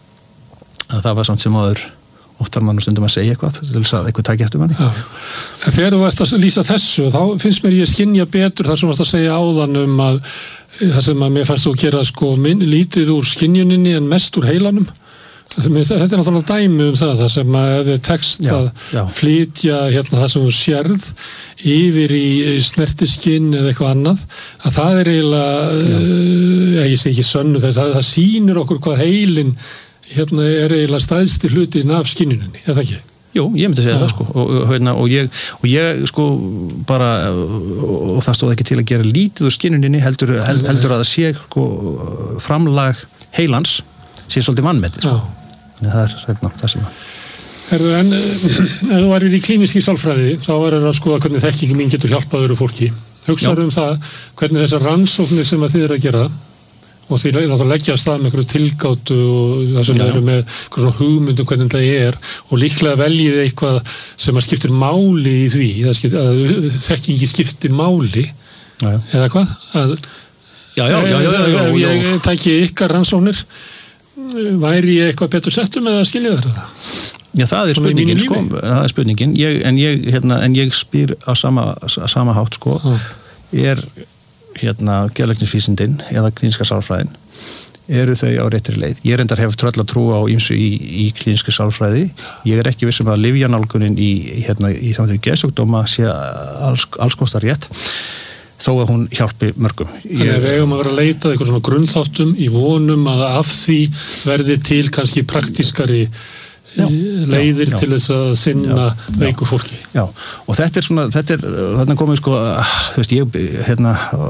[SPEAKER 1] að það var samt sem áður oftar mann og stundum að segja eitthvað til þess að eitthvað taki eftir manni.
[SPEAKER 2] Já. En þegar þú varst að lýsa þessu, þá finnst mér ég skynja betur þar sem varst að segja áðan um að þar sem að mér fannst þú að gera sko minn, lítið úr skynjuninni en mest úr heilanum. Þetta er náttúrulega dæmi um það, það sem að þið tekst já, að já. flytja hérna það sem þú sérð yfir í snertiskinn eða eitthvað annað, að það er eiginlega, uh, ég segi ekki sönnu þess að það sýnir okkur hvað heilin hérna er eiginlega stæðsti hlutin af skynjuninni, eða ekki?
[SPEAKER 1] Jú, ég myndi segja já. það sko og, hérna, og, ég, og ég sko bara og það stóð ekki til að gera lítið úr skynjuninni heldur, held, heldur að það sé sko framlag heilans sé svolítið vannmetið sko. Það er hérna, það sem að
[SPEAKER 2] Herðu, en ef þú værir í klínískri sálfræði þá verður að skoða hvernig þekkingi mín getur hjálpað öðru fólki. Hugsaðu um það hvernig þessar rannsóknir sem að þið eru að gera og því náttúrulega leggja að stað með einhverju tilgátu og það sem eru með einhverjum svona hugmyndum hvernig það er og líklega veljið eitthvað sem að skiptir máli í því skiptir, að þekkingi skiptir máli já, já. eða hvað að
[SPEAKER 1] já, já, já, já, já, já,
[SPEAKER 2] ef ég tæki ykkar rannsóknir væri ég eitthvað betur settum eða skilja þetta?
[SPEAKER 1] Já, það er spurningin sko, það er spurningin ég, en, ég, hérna, en ég spyr á sama, sama hátt sko ah. er hérna geðlæknisvísindin eða klíníska sálfræðin eru þau á réttri leið. Ég reyndar hef tröll að trúa á ýmsu í, í klíníska sálfræði. Ég er ekki vissum að lyfjanálgunin í hérna í samtöku geðsjúkdóma sé alls, alls kostar rétt þó að hún hjálpi mörgum.
[SPEAKER 2] Þannig að við eigum að vera að leita eitthvað svona grunnþáttum í vonum að af því verði til kannski praktískari Já, leiðir já, til þess að sinna já, veiku fólki.
[SPEAKER 1] Já, og þetta er svona, þetta er, þarna komið sko, þú veist, ég, hérna,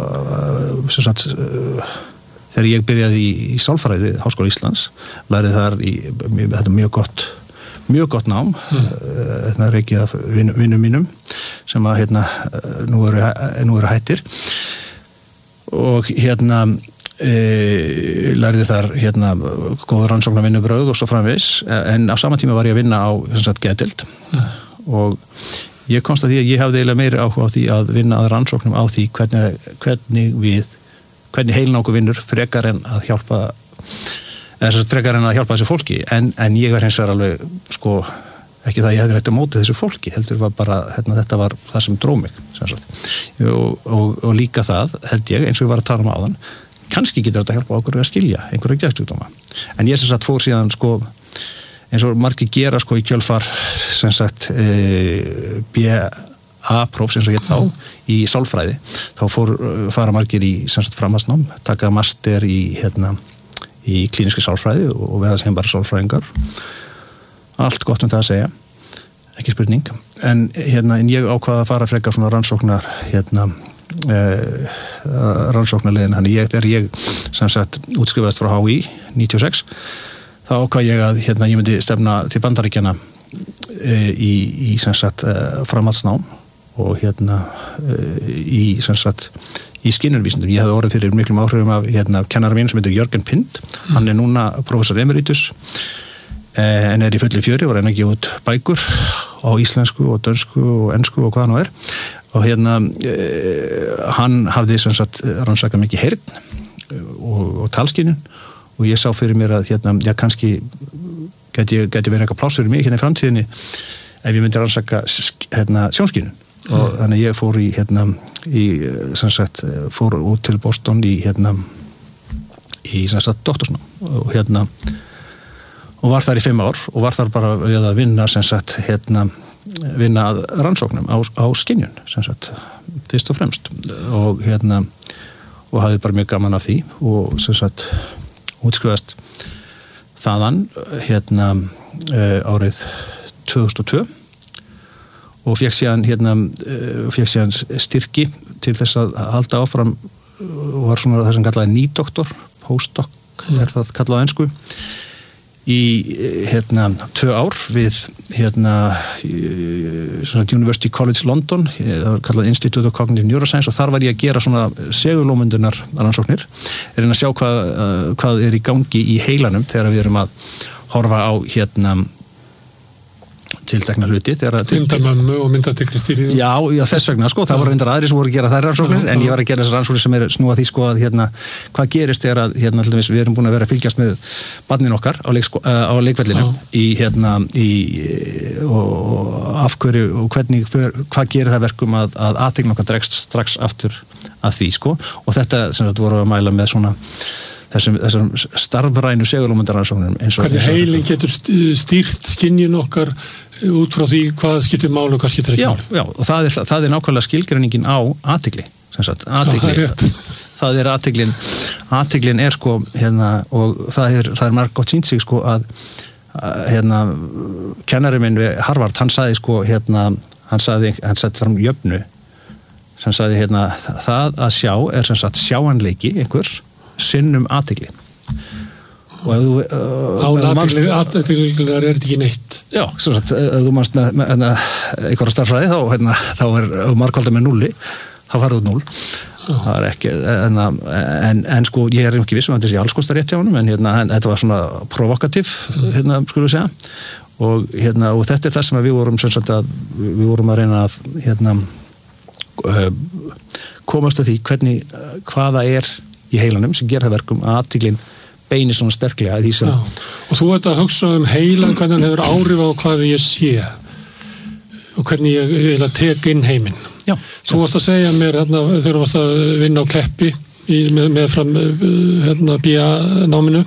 [SPEAKER 1] sem sagt, þegar ég byrjaði í, í sálfræði Háskóla Íslands, lærið þar í, þetta er mjög gott, mjög gott nám, mm. þetta er ekki að vinnum, vinnum mínum, sem að, hérna, nú eru, nú eru hættir, og hérna, E, lærði þar hérna góða rannsóknar vinnubrögð og svo framvegis en á sama tíma var ég að vinna á geðdeild uh. og ég komst að því að ég hafði eiginlega meiri áhuga á því að vinna að rannsóknum á því hvernig, hvernig við hvernig heilin okkur vinnur frekar en að hjálpa eða frekar en að hjálpa þessu fólki en, en ég var hins vegar alveg sko ekki það ég hefði rætt á móti þessu fólki heldur var bara, hérna, þetta var það sem dró mig og, og, og líka það held ég eins og ég var að tala um áðan kannski getur þetta að hjálpa okkur að skilja einhverja geðsjúkdóma. En ég sem sagt fór síðan sko eins og margir gera sko í kjölfar sem sagt e, B A-próf sem svo hétt þá í sálfræði. Þá fór fara margir í sem sagt framhaldsnám, taka master í hérna í klínískri sálfræði og veða sem bara sálfræðingar. Allt gott um það að segja. Ekki spurning. En hérna en ég ákvað að fara frekar svona rannsóknar hérna Uh, rannsóknarleiðin þannig ég, þegar ég sem sagt útskrifaðist frá H I níutíu og sex þá ákvað ég að hérna ég myndi stefna til Bandaríkjanna uh, í, í sem sagt uh, framhaldsnám og hérna uh, í sem sagt í skynjunarvísindum. Ég hefði orðið fyrir miklum áhrifum af hérna kennara mín sem heitir Jörgen Pind mm. hann er núna professor emeritus uh, en er í fullu fjöri og reyna að gefa út bækur á íslensku og dönsku og ensku og hvað nú er og hérna eh, hann hafði sem sagt rannsakað mikið heyrn og, og talskynjun og ég sá fyrir mér að hérna, já kannski geti, geti verið eitthvað pláss fyrir mig hérna í framtíðinni ef ég myndi rannsaka hérna sjónskynjun mm. og þannig ég fór í hérna í sem sagt fór út til Boston í hérna í sem sagt doktorsnám og hérna og var þar í fimm ár og var þar bara við að vinna sem sagt hérna vinna að rannsóknum á, á skynjun sem sagt, fyrst og fremst og hérna og hafði bara mjög gaman af því og sem sagt útskrifaðist þaðan hérna uh, árið tvö þúsund og tvö og fékk síðan hérna uh, fékk síðan styrki til þess að halda áfram og var svona það sem kallaði nýdoktor, postdoc mm. er það kallað á ensku í hérna tvö ár við hérna svona University College London, það var kallað Institute of Cognitive Neuroscience og þar var ég að gera svona segulómyndunar rannsóknir er að sjá hvað, hvað er í gangi í heilanum þegar við erum að horfa á hérna tiltekna hluti
[SPEAKER 2] myndamömmu og myndatekristýri
[SPEAKER 1] já, já, þess vegna, sko, það voru reyndar aðri sem voru að gera þær rannsóknir, en ég var að gera þessar rannsóknir sem er snúa því, sko, að hérna hvað gerist þegar að, hérna, alltaf við erum búin að vera að fylgjast með barnin okkar á, leik, á leikvellinu í, hérna, í og af hverju og hvernig, hvað gerir það verkum að, að athygli okkar dregst strax aftur að því, sko, og þetta sem þetta voru að mæla með svona þessum, þessum starfrænu segulómyndarrannsóknum
[SPEAKER 2] hvernig heilin getur stýrt skynjun okkar út frá því hvað skiptir máli og hvað skiptir ekki máli
[SPEAKER 1] já, já, og það er, það er nákvæmlega skilgreiningin á athygli sem sagt, athygli
[SPEAKER 2] já, það er,
[SPEAKER 1] það er athyglin athyglin er sko hérna, og það er, það er margt gott sínt sig sko að hérna kennari minn við Harvard, hann sagði sko hérna, hann sagði, hann sagði fram jöfnu sem sagði hérna, það að sjá er sem sagt sjáanleiki einhver sinnum athygli og ef þú
[SPEAKER 2] án athygli er þetta ekki neitt
[SPEAKER 1] já, sem sagt, ef þú mannst með, með, með einhverja starffræði þá, hérna, þá er margkvaldið með nulli, þá farið út null það er ekki, en, en, en sko ég er ekki vissum að þetta sé alls kostar rétt hjá honum, en hérna, en, þetta var svona provokativ, hérna, skulum við segja og hérna, og þetta er það sem við vorum sem sagt að, við vorum að reyna að hérna komast að því hvernig, hvaða er í heilanum sem ger það verkum að athyglin beinir svona sterklega því sem...
[SPEAKER 2] og þú ert að hugsa um heilan hvernig hann hefur áhrif á hvað ég sé og hvernig ég, ég tek inn heiminn
[SPEAKER 1] já,
[SPEAKER 2] þú varst að segja mér hérna, þegar þú varst að vinna á Kleppi í, með, með fram hérna, B A-náminu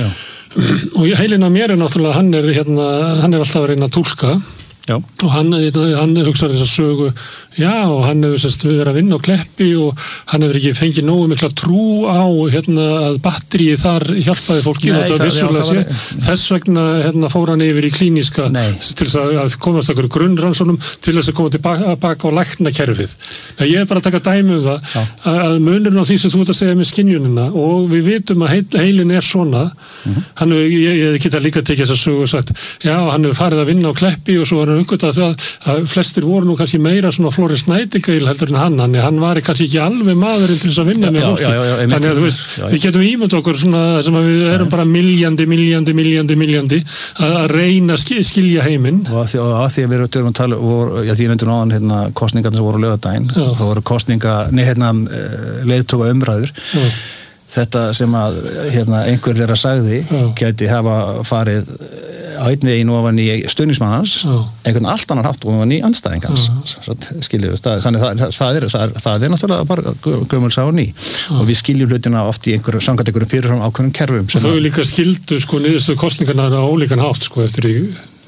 [SPEAKER 2] og heilin á mér er náttúrulega hann er, hérna, hann er alltaf að reyna að túlka
[SPEAKER 1] já.
[SPEAKER 2] og hann, hann hugsaði þess að sögu já og hann hefur sérst verið að vinna á Kleppi og hann hefur ekki fengið nógu mikla trú á hérna að batteríi þar hjálpaði fólki
[SPEAKER 1] Nei,
[SPEAKER 2] og þetta vissulega sé var... þess vegna hérna fór hann yfir í klíníska Nei. til þess að, að komast okkur grunnrannsónum til þess að koma tilbaka baka á læknakerfið. Ég er bara að taka dæmi um það já. að munurinn á því sem þú ert að segja með skynjunina og við vitum að heil, heilin er svona mm-hmm. hann hefur, ég, ég geta líka tekið þess að sögu og sagt já hann hefur farið að vinna á Kleppi og svo var hann uppgötvað það að flestir voru nú kannski meira svona Flóris Nætingail heldur en hann, hann, hann var kannski ekki alveg maðurinn til þess að vinna með fólki. Já, já, já, þannig að þú veist, já, já. við getum ímynd okkur svona sem að við erum bara miljandi, miljandi, miljandi, miljandi að reyna að skilja heiminn. Og að því að, að, því að við erum að tala, voru, já því ég nefndur náðan hérna kosningarnir sem voru á laugardaginn, það voru kosninga, nei hérna leiðtóka umræður. Já. Þetta sem að hérna, einhver þeirra sagði já. Gæti hafa farið á einn veginn ofan í stuðningsmannans einhvern allt annan hátt ofan í andstæðingans skiljum við það þannig það, það, er, það, er, það er náttúrulega bara gömul sá og ný já. Og við skiljum hlutina oft í einhverjum samkvæmt einhverjum fyrirfram ákveðnum kerfum og þau að... líka skildu sko niðurstu kostningarnar á ólíkan hátt sko eftir í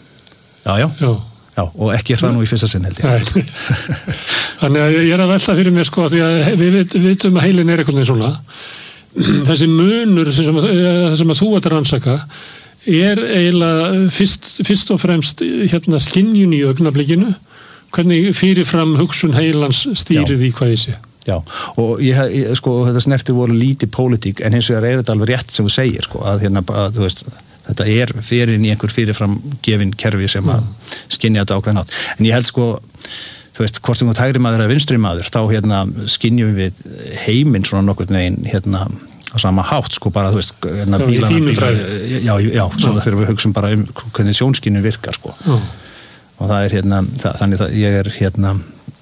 [SPEAKER 2] já já, já. Já, og ekki er það nú í fyrsta sinn held ég þannig að ég er að velta fyrir mér sko því að við vitum að heilin er einhvern veginn svona þessi munur sem að, sem að þú ert að rannsaka er eiginlega fyrst, fyrst og fremst hérna skynjun í augnablikinu hvernig fyrirfram hugsun heilans stýrið í hvað ég sé Já, og ég, ég, sko, þetta snerti voru lítið pólitík en hins vegar er þetta alveg rétt sem þú segir sko, að hérna, að, þú veist þetta er fyrir í einhver fyrirfram gefin kerfi sem að skynja þetta ákveðin átt en ég held sko þú veist, hvort sem þú hægri maður eða vinstri maður, þá hérna skynjum við heiminn svona nokkurn veginn hérna á sama hátt, sko bara, þú veist, hérna bílana, já, já, svona þegar við hugsum bara um hvernig sjónskynjun virkar, sko. Já. Og það er hérna, það, þannig að ég er hérna,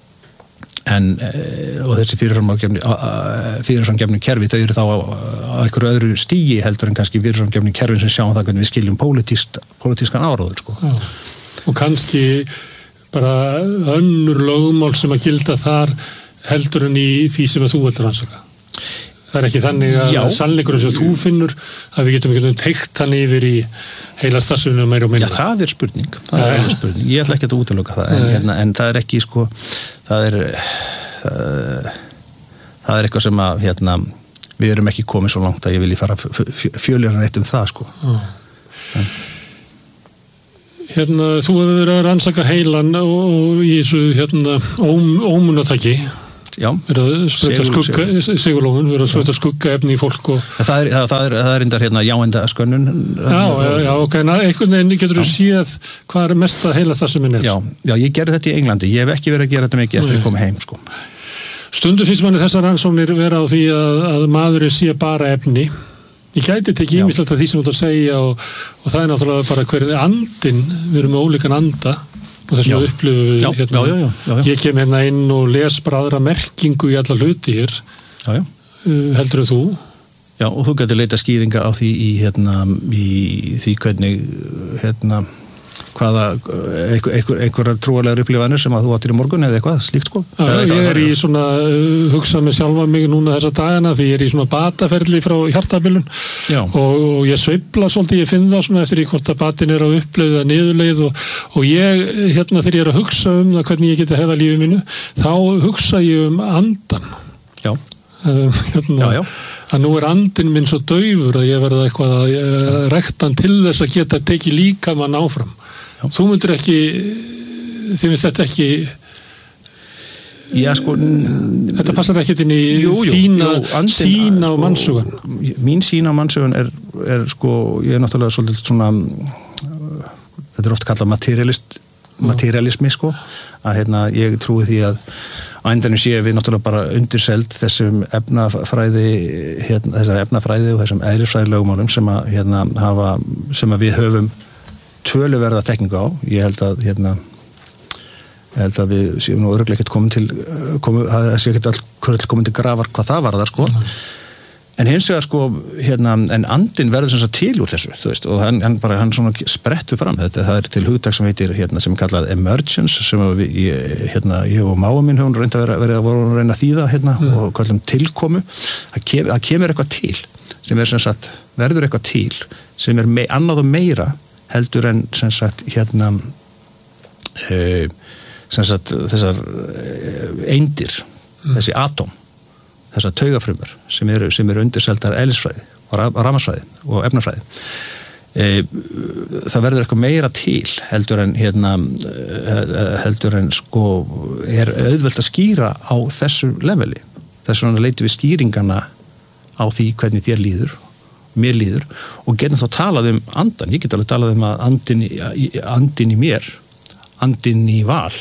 [SPEAKER 2] en, og þessi fyrirframgefni, fyrirframgefni kerfi, þau eru þá á, á einhverju öðru stígi heldur en kannski fyrirframgefni kerfin sem sjáum það hvernig við skiljum pólitískt, pólitískan áróður, sko. Já. Og kannski bara önnur lögumál sem að gilda þar heldur en í því sem að þú ert að rannsaka. Það er ekki þannig að sannleikurinn sem þú finnur að við getum ekki teikt hann yfir í heila starfsefninu meira og minna. Já, það er spurning. Það er alveg spurning. Ég ætla ekki að útiloka það, en, en, en það er ekki, sko, það er, það, það er eitthvað sem að, hérna,
[SPEAKER 1] við erum ekki komið svo langt að ég vilji fara fjölirinn eitt um það sko. En.
[SPEAKER 2] Hérna, þú hefur verið að rannsaka heilan og, og í þessu hérna óm, ómunatæki
[SPEAKER 1] Já,
[SPEAKER 2] verið að sprauta skugga segulómun, verið að sprauta skugga efni í fólk og...
[SPEAKER 1] Það er, það er, það er reyndar hérna jáenda skönnun
[SPEAKER 2] Já, já, já, ok, einhvern veginn getur þú séð hvað er mest að heila það sem er
[SPEAKER 1] Já, já, ég gerði þetta í Englandi, ég hef ekki verið að gera þetta mikið eftir að koma heim sko.
[SPEAKER 2] Stundum finnst manni þessar rannsóknir vera á því að, að maðurinn sé bara efni Ég gæti tekið ýmislegt af því sem þú ert að segja og, og það er náttúrulega bara hvernig andinn, við erum með ólíkan anda og þess að upplifu við
[SPEAKER 1] já,
[SPEAKER 2] hérna,
[SPEAKER 1] já, já, já, já.
[SPEAKER 2] ég kem hérna inn og les bara aðra merkingu í alla hluti hér
[SPEAKER 1] já, já.
[SPEAKER 2] Uh, heldur þú?
[SPEAKER 1] Já, og þú getur leita skýringa á því í, hérna, í því hvernig hérna, hvaða einhver, einhver, einhverjar trúarlegar upplifanir sem að þú áttir í morgun eða eitthvað slíkt sko.
[SPEAKER 2] Já, ég er í svona uh, hugsað með sjálfa mig núna þessa dagana því ég er í svona bataferli frá hjartabilun og, og ég sveifla svolítið, ég finn það svona eftir í hvort að batin er á uppleið eða niðurleið og, og ég, hérna þegar ég er að hugsa um það hvernig ég geti hefða lífið mínu þá hugsa ég um andan
[SPEAKER 1] Já
[SPEAKER 2] um, hérna, já, já. Að nú er andinn minn svo daufur að ég verða eitthvað að uh, rekta hann til þess að geta tekið líka mann áfram Já. Þú myndir ekki þið finnst þetta ekki
[SPEAKER 1] Já, sko,
[SPEAKER 2] þetta passar ekki inn í jú, jú, þína jú, andin, sín á sko, mannsugan
[SPEAKER 1] mín sín á mannsugan er, er sko, ég er náttúrulega svolítið svona þetta er oft kallað materialist materialismi sko að hérna, ég trúi því að á endanum sé við náttúrulega bara undirseld þessum efnafræði hérna, þessar efnafræði og þessum eðlisfræðilögumálum sem að hérna hafa sem að við höfum töluverða þekkingu á, ég held að hérna, ég held að við séum nú örugglega ekkert komin til komin, það sé ekkert all hverjum komin til grafar hvað það var þar sko mm. en hins vegar sko, hérna, en andinn verður sem sagt til úr þessu, þú veist, og hann, hann bara, hann svona sprettur fram, þetta, það er til hugtak sem heitir, hérna, sem er kallað emergence sem við, ég, hérna, ég og máa mín höfum reynda að vera, vera, voru að reyna að þýða, hérna, mm. og kallum tilkomu, það kem, kemur eitthvað til, sem er sem sagt, verður eitthvað til, sem er mei, annað og meira heldur en sem sagt hérna e, sem sagt þessar eindir, mm. þessi atóm þessar taugafrumur sem eru, sem eru undirseldar eðlisfræði og rafmagnsfræði og efnafræði e, það verður eitthvað meira til heldur en hérna heldur en sko er auðvelt að skýra á þessu leveli þess vegna leitum við skýringana á því hvernig þér líður mér líður og getum þá talað um andan, ég get alveg talað um að andin, andin í mér andin í val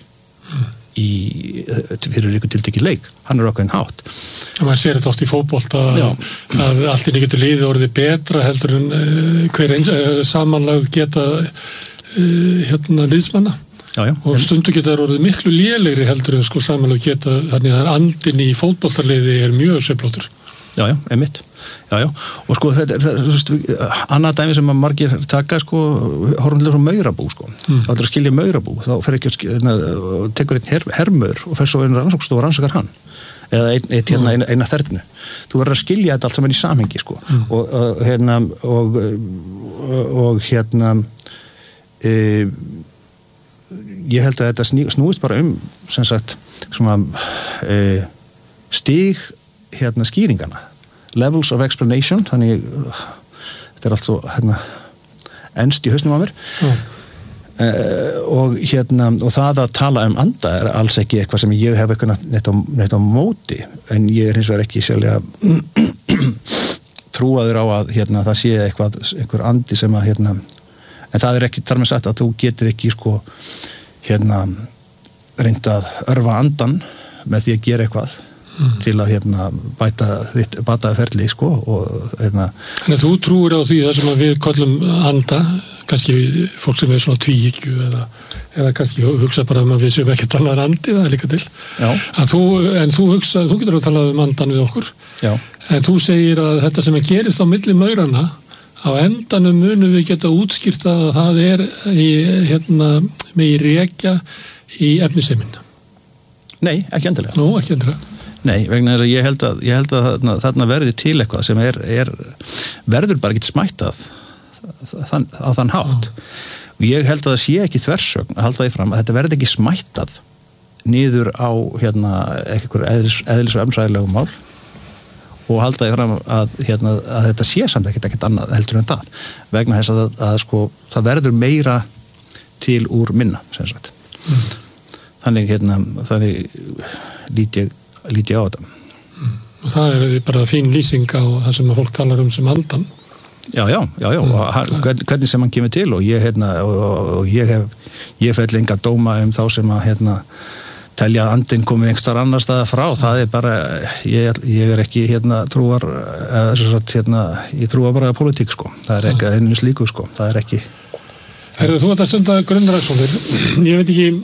[SPEAKER 1] í, fyrir ykkur tiltekið leik hann er okkur en hátt
[SPEAKER 2] og maður sér þetta oft í fótbolta að, að allt í getur líðið orðið betra heldur en uh, hver eins, uh, samanlagð geta uh, hérna liðsmanna
[SPEAKER 1] já, já,
[SPEAKER 2] og stundu geta orðið miklu lélegri heldur en sko samanlagð geta þannig að andin í fótboltarliði er mjög sveiflóttur
[SPEAKER 1] Já, já, einmitt. Já, já. Og sko, þetta er, þú veist, annað dæmi sem að margir taka, sko, horfum til þess að maurabú, sko. Mm. Það er að skilja maurabú, þá fer ekki að skilja, tekur einn her, hermaur og fer svo einn rannsóknstof og rannsakar hann. Eða einn, einn, hérna, eina, eina þernu. Þú verður að skilja þetta allt saman í samhengi, sko. Mm. Og, og, hérna, og, og, hérna, e, ég held að þetta sný, snúist bara um, sem sagt, svona, e, stig, hérna skýringana levels of explanation þannig þetta er allt svo hérna enst í hausnum á mér mm. uh, og hérna og það að tala um anda er alls ekki eitthvað sem ég hef eitthvað neitt á, neitt á móti en ég er hins vegar ekki sérlega trúaður á að hérna það sé eitthvað einhver andi sem að hérna en það er ekki þar með sagt að þú getur ekki sko hérna reynda að örfa andan með því að gera eitthvað Mm. til að hérna bæta þitt bata ferli sko og hérna
[SPEAKER 2] Þannig að þú trúir á því það sem við kallum anda, kannski fólk sem er svona tvíhyggju eða, eða kannski hugsa bara um að við séum ekki talað andi, það er líka til að þú, en þú hugsa, þú getur að tala um andan við okkur
[SPEAKER 1] Já.
[SPEAKER 2] En þú segir að þetta sem er gerist á milli maurana á endanum munum við geta útskýrt að það er í, hérna, með í rekja í efnisemin
[SPEAKER 1] Nei, ekki endilega
[SPEAKER 2] Nú, ekki endilega
[SPEAKER 1] Nei, vegna þess að ég held að, ég held að þarna, þarna verði til eitthvað sem er, er verður bara ekki smættað þann, á þann hátt mm. og ég held að það sé ekki þversögn að halda því fram að þetta verði ekki smættað niður á hérna eitthvað eðlis, eðlis og efnisfræðilegum mál og halda því fram að, hérna, að þetta sé samt ekkert ekkert annað heldur en það vegna þess að, að sko, það verður meira til úr minna sem sagt mm. þannig, hérna, þannig lít ég, lít ég á þetta
[SPEAKER 2] mm. og það er bara fín lýsing á það sem að fólk talar um sem andan
[SPEAKER 1] já, já, já, já. Mm. og hann, hvernig sem hann kemur til og ég, hérna, og, og ég hef ég fell enga dóma um þá sem að hérna telja að andinn komið einhverstaðar annar staða frá, það er bara, ég, ég er ekki hérna trúar, eða hérna, ég trúa bara að politík sko, það er ekki einu slíku sko, það er ekki.
[SPEAKER 2] Herðu, þú ert að stunda grunnrannsóknir, ég veit ekki,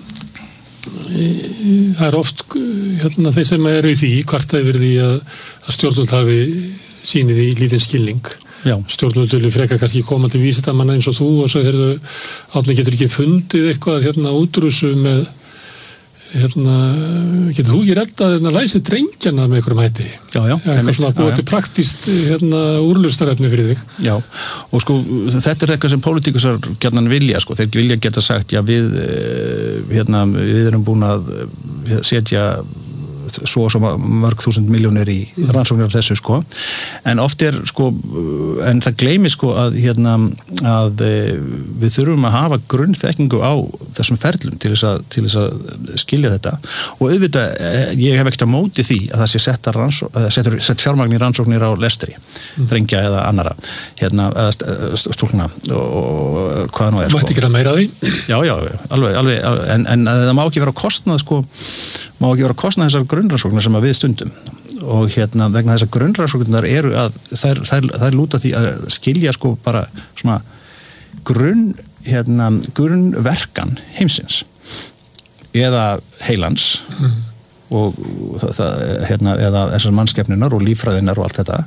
[SPEAKER 2] það er oft hérna þeir sem eru í því, hvart það er verið í að, að stjórnvöld hafi sýnið í lítinn skilning. Já. Stjórnvöld vilja frekar kannski koma til vísindamanna eins og þú og svo heyrðu, Árni getur ekki fundið eitthvað hérna útrúsu með hérna, getur þú ekki reddað hérna læsi drengjana með einhverjum hætti? Já, já. Eitthvað svona búið til praktískt hérna úrlustarefni fyrir þig.
[SPEAKER 1] Já, og sko þetta er eitthvað sem pólitíkusar gjarnan vilja, sko, þeir vilja geta sagt, já við hérna, við erum búin að setja svo og svo mörg þúsund miljónir í rannsóknir af þessu sko, en oft er sko, en það gleymi sko að hérna, að við þurfum að hafa grunnþekkingu á þessum ferlum til þess að, til þess að skilja þetta og auðvitað, ég hef ekkert á móti því að það sé setta rannsókn, settur sett fjármagn í rannsóknir á lestri, mm. drengja eða annara, hérna, stúlkna og hvað nú er
[SPEAKER 2] sko. Mætti ekki að meira því?
[SPEAKER 1] Já, já, alveg, alveg, en, en það má ekki vera kostnað sko, má ekki vera kostnað þessar grunnrannsóknar sem að við stundum og hérna vegna þess að grunnrannsóknar eru að þær, þær, þær lúta því að skilja sko bara svona grunn hérna grunnverkan heimsins eða heilans mm. og það, það, hérna, eða þessar mannskepnunar og líffræðinar og allt þetta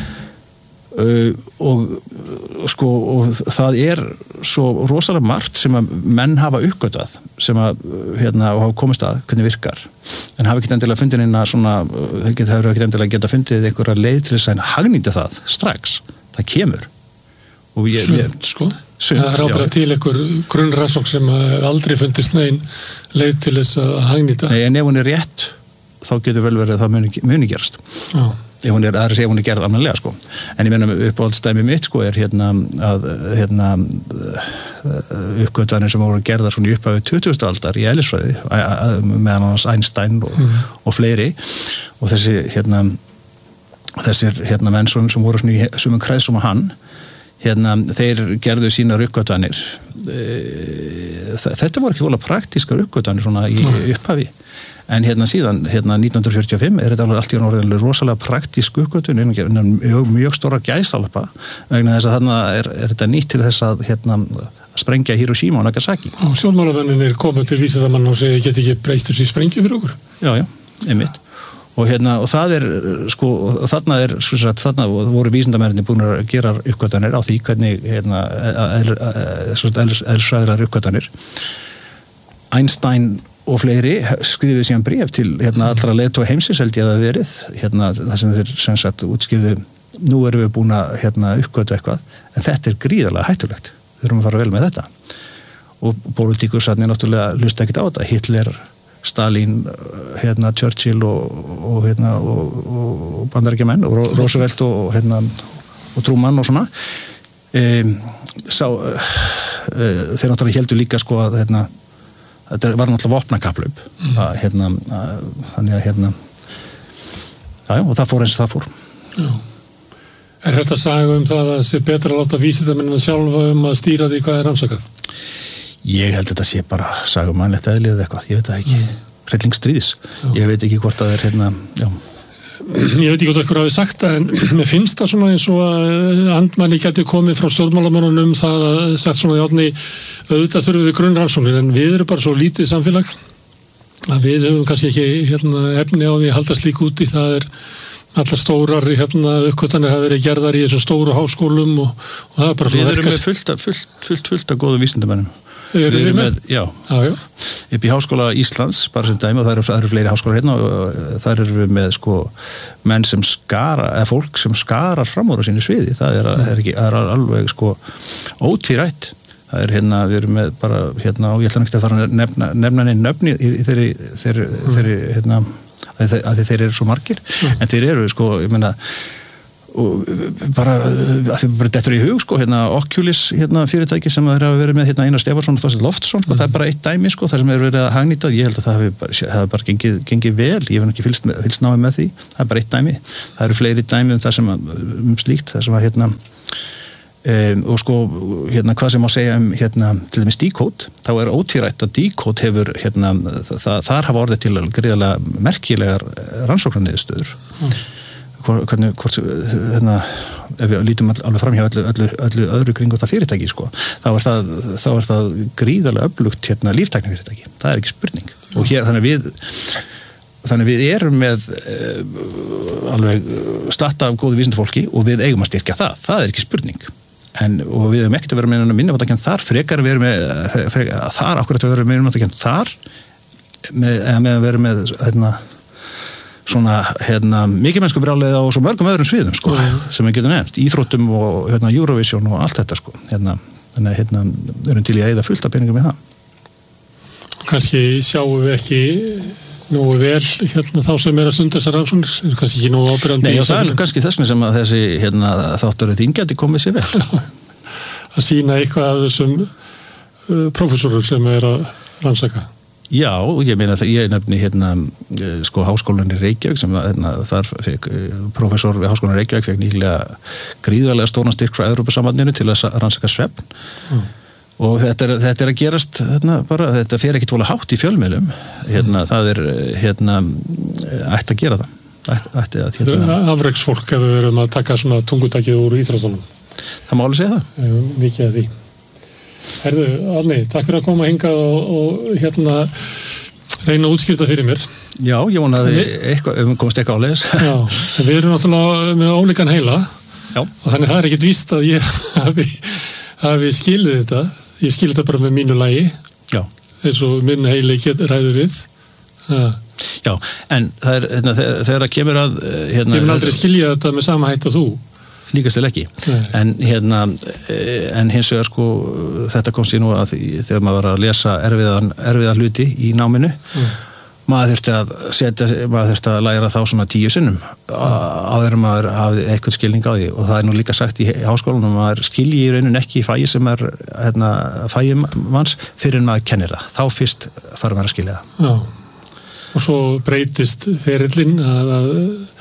[SPEAKER 1] uh, og sko og það er svo rosalega margt sem að menn hafa uppgötvað sem að hérna og hafa komist að hvernig virkar en hafa ekki endilega fundið inn að svona þeir geta, hefur ekki endilega geta fundið einhverja leið til þess að hagnýta það strax það kemur og ég,
[SPEAKER 2] Svönd,
[SPEAKER 1] ég,
[SPEAKER 2] sko Svönd, það er ábæra til einhver grunnrannsókn sem aldrei fundist negin leið til þess að hagnýta
[SPEAKER 1] Nei, en ef hún er rétt þá getur vel verið að það muni, muni gerast já ef hún er, það er að segja ef hún er gerð almennilega sko en ég meina uppáhaldsdæmi mitt sko er hérna að hérna uppgötvanir sem voru gerðar svona í upphafi tuttugustu aldar í eðlisfræði meðan hans Einstein og, mm. og fleiri og þessi hérna þessir hérna menn sem voru svona í sumum kreðsum að hann hérna þeir gerðu sínar uppgötvanir þetta voru ekki vola praktískar uppgötvanir svona í mm. upphafi en hérna síðan, hérna nítján hundruð fjörutíu og fimm er þetta alveg allt í orðinu rosalega praktísk uppgötvun innan mjög, mjög stóra gæsalappa vegna þess að þarna er, er þetta nýtt til þess að hérna að sprengja Hiroshima og Nagasaki.
[SPEAKER 2] Og stjórnmálamennir komið til vísindamanna og segja get ekki breytt þessi sprengju fyrir okkur.
[SPEAKER 1] Já, já, einmitt. Og hérna, og það er, sko, þarna er, sko, þarna voru vísindamennir búin að gera uppgötvanir á því hvernig, hérna, eðlisfræðilegar uppgötvanir. Einstein og fleiri skrifuðu síðan bréf til hérna allra leiðtoga heimsins held ég að það verið hérna það sem þeir sem sagt útskýrðu nú erum við búin að hérna uppgötva eitthvað en þetta er gríðarlega hættulegt við þurfum að fara vel með þetta og pólitíkusarnir náttúrulega hlusta ekkert á þetta Hitler, Stalin hérna Churchill og, og hérna og, og bandaríkjamenn og Roosevelt og hérna og Truman og svona e, sá e, þeir náttúrulega heldur líka sko að hérna þetta var náttúrulega vopnakaplaup mm. að, hérna, að, þannig að hérna já, og það fór eins og það fór já.
[SPEAKER 2] Er þetta að saga um það að það sé betra að láta vísindamennina sjálfa um að stýra því hvað er rannsakað?
[SPEAKER 1] Ég held þetta sé bara saga um mannlegt eðli eða eitthvað, ég veit það ekki mm. hrellingsstríðis, ég veit ekki hvort það er hérna, já
[SPEAKER 2] Ég veit ekki hvort eitthvað hafi sagt það en mér finnst það svona eins og að andmæli geti komið frá stjórnmálamönnunum það að sagt svona í átni auðvitað þurfum við grunnrannsóknir en við erum bara svo lítið samfélag að við höfum kannski ekki hérna, efni á því að halda slík úti það er allar stórar hérna, uppkvötanir hafa verið gerðar í þessum stóru háskólum og, og það er bara
[SPEAKER 1] Við erum með fullt af fullt, fullt, fullt af góðum vísindamönnum
[SPEAKER 2] Við erum með,
[SPEAKER 1] já,
[SPEAKER 2] já, já.
[SPEAKER 1] upp í Háskóla Íslands bara sem dæmi og það eru, það eru fleiri háskólar hérna og þar eru við með sko menn sem skara, eða fólk sem skarar fram úr á sínu sviði, það er, mm. er, ekki, það er alveg sko ótvírætt það er hérna, við erum með bara hérna og ég ætla ekki að fara að nefna nefna neinn nöfni í þeirri, þeirri, mm. þeirri hérna að, að þeir eru svo margir mm. en þeir eru sko, ég meina og bara, bara dettur í hug sko, hérna Oculus hérna, fyrirtæki sem þeir hafa verið með hérna, Einar Stefansson og Þorsteinn Loftsson sko, mm. það er bara eitt dæmi sko, það sem er verið að hagnýta, ég held að það hefur bara, hef bara gengið, gengið vel, ég hef ekki fylgst, fylgst námið með því, það er bara eitt dæmi það eru fleiri dæmi um það sem að, um slíkt það sem að hérna um, og sko, hérna hvað sem má segja um hérna, til dæmis Decode, þá er ótvírætt að Decode hefur hérna, það, þar hafa orðið til gríðarlega merkilegar rannsóknarniðurstöður mm. hvernig, hvort, hérna, ef við lítum alveg fram hjá öllu, öllu, öllu öðru kringu það fyrirtæki, sko, þá er það, þá er það gríðarlega öflugt hérna líftækni fyrirtæki, það er ekki spurning og hér, þannig við þannig við erum með uh, alveg slatta af góðu vísindafólki og við eigum að styrkja það, það er ekki spurning en, og við erum ekkert að vera með minnumáttakent þar, frekar við erum með frekar, þar, akkurat við erum með minnumáttakent þar með, eða með að vera með hérna svona, hérna, mikið mennsku brjálega og svo mörgum öðrum sviðum, sko, mm. sem við getum nefnt, íþróttum og, hérna, Eurovision og allt þetta, sko, hérna, þannig að, hérna, erum til í að eyða fullt af peningum í það.
[SPEAKER 2] Kannski sjáum við ekki nógu vel, hérna, þá sem er að stunda þessar rannsóknir, er kannski ekki nógu ábyrjandi.
[SPEAKER 1] Nei, og það er kannski þess sem að þessi, hérna, þátturinn þín gæti komið sér vel.
[SPEAKER 2] Að sýna eitthvað af þessum uh, prófessorum sem er að rannsaka.
[SPEAKER 1] Já, ég meina að ég nefni hérna sko háskólan í Reykjavík sem hérna, þar fekk professor við háskólan í Reykjavík fekk nýlega gríðarlega stóran styrk frá Evrópusambandinu til að rannsaka svefn mm. og þetta er, þetta er að gerast hérna, bara, þetta fer ekki tvolega hátt í fjölmiðlum hérna, mm. það er hérna ætti að gera það ætti, ætti að, hérna,
[SPEAKER 2] Afreksfólk hefur verið að taka svona tungutakið úr íþróttunum.
[SPEAKER 1] Það má alveg segja það.
[SPEAKER 2] Jú, mikið af því. Herðu, Árni, takk fyrir að koma hingað og, og hérna reyna að útskýrta fyrir mér.
[SPEAKER 1] Já, ég vona að eitthvað, ef við komast eitthvað áleiðis.
[SPEAKER 2] Já, við erum náttúrulega með ólíkan heila. Já. Og þannig það er ekkert víst að ég hafi, hafi skilið þetta. Ég skilið þetta bara með mínu lagi. Já. Eins og minn heili get ræður við. Já.
[SPEAKER 1] Já, en það er, hérna, þegar það kemur að hérna,
[SPEAKER 2] ég mun aldrei skilja þetta með sama hætt og þú.
[SPEAKER 1] Líkast til ekki. Nei. En hérna en hins vegar sko þetta komst ég nú að því, þegar maður var að lesa erfiðan, erfiða hluti í náminu mm. maður þurfti að setja maður þurfti að læra þá svona tíu sinnum mm. áður en maður hafði eitthvað skilning á því og það er nú líka sagt í háskólanum að maður skilji í rauninni ekki í fæi sem er hérna, fæi manns fyrir en maður kennir það. Þá fyrst þarf maður að skilja það.
[SPEAKER 2] Já. Og svo breytist ferillinn að, að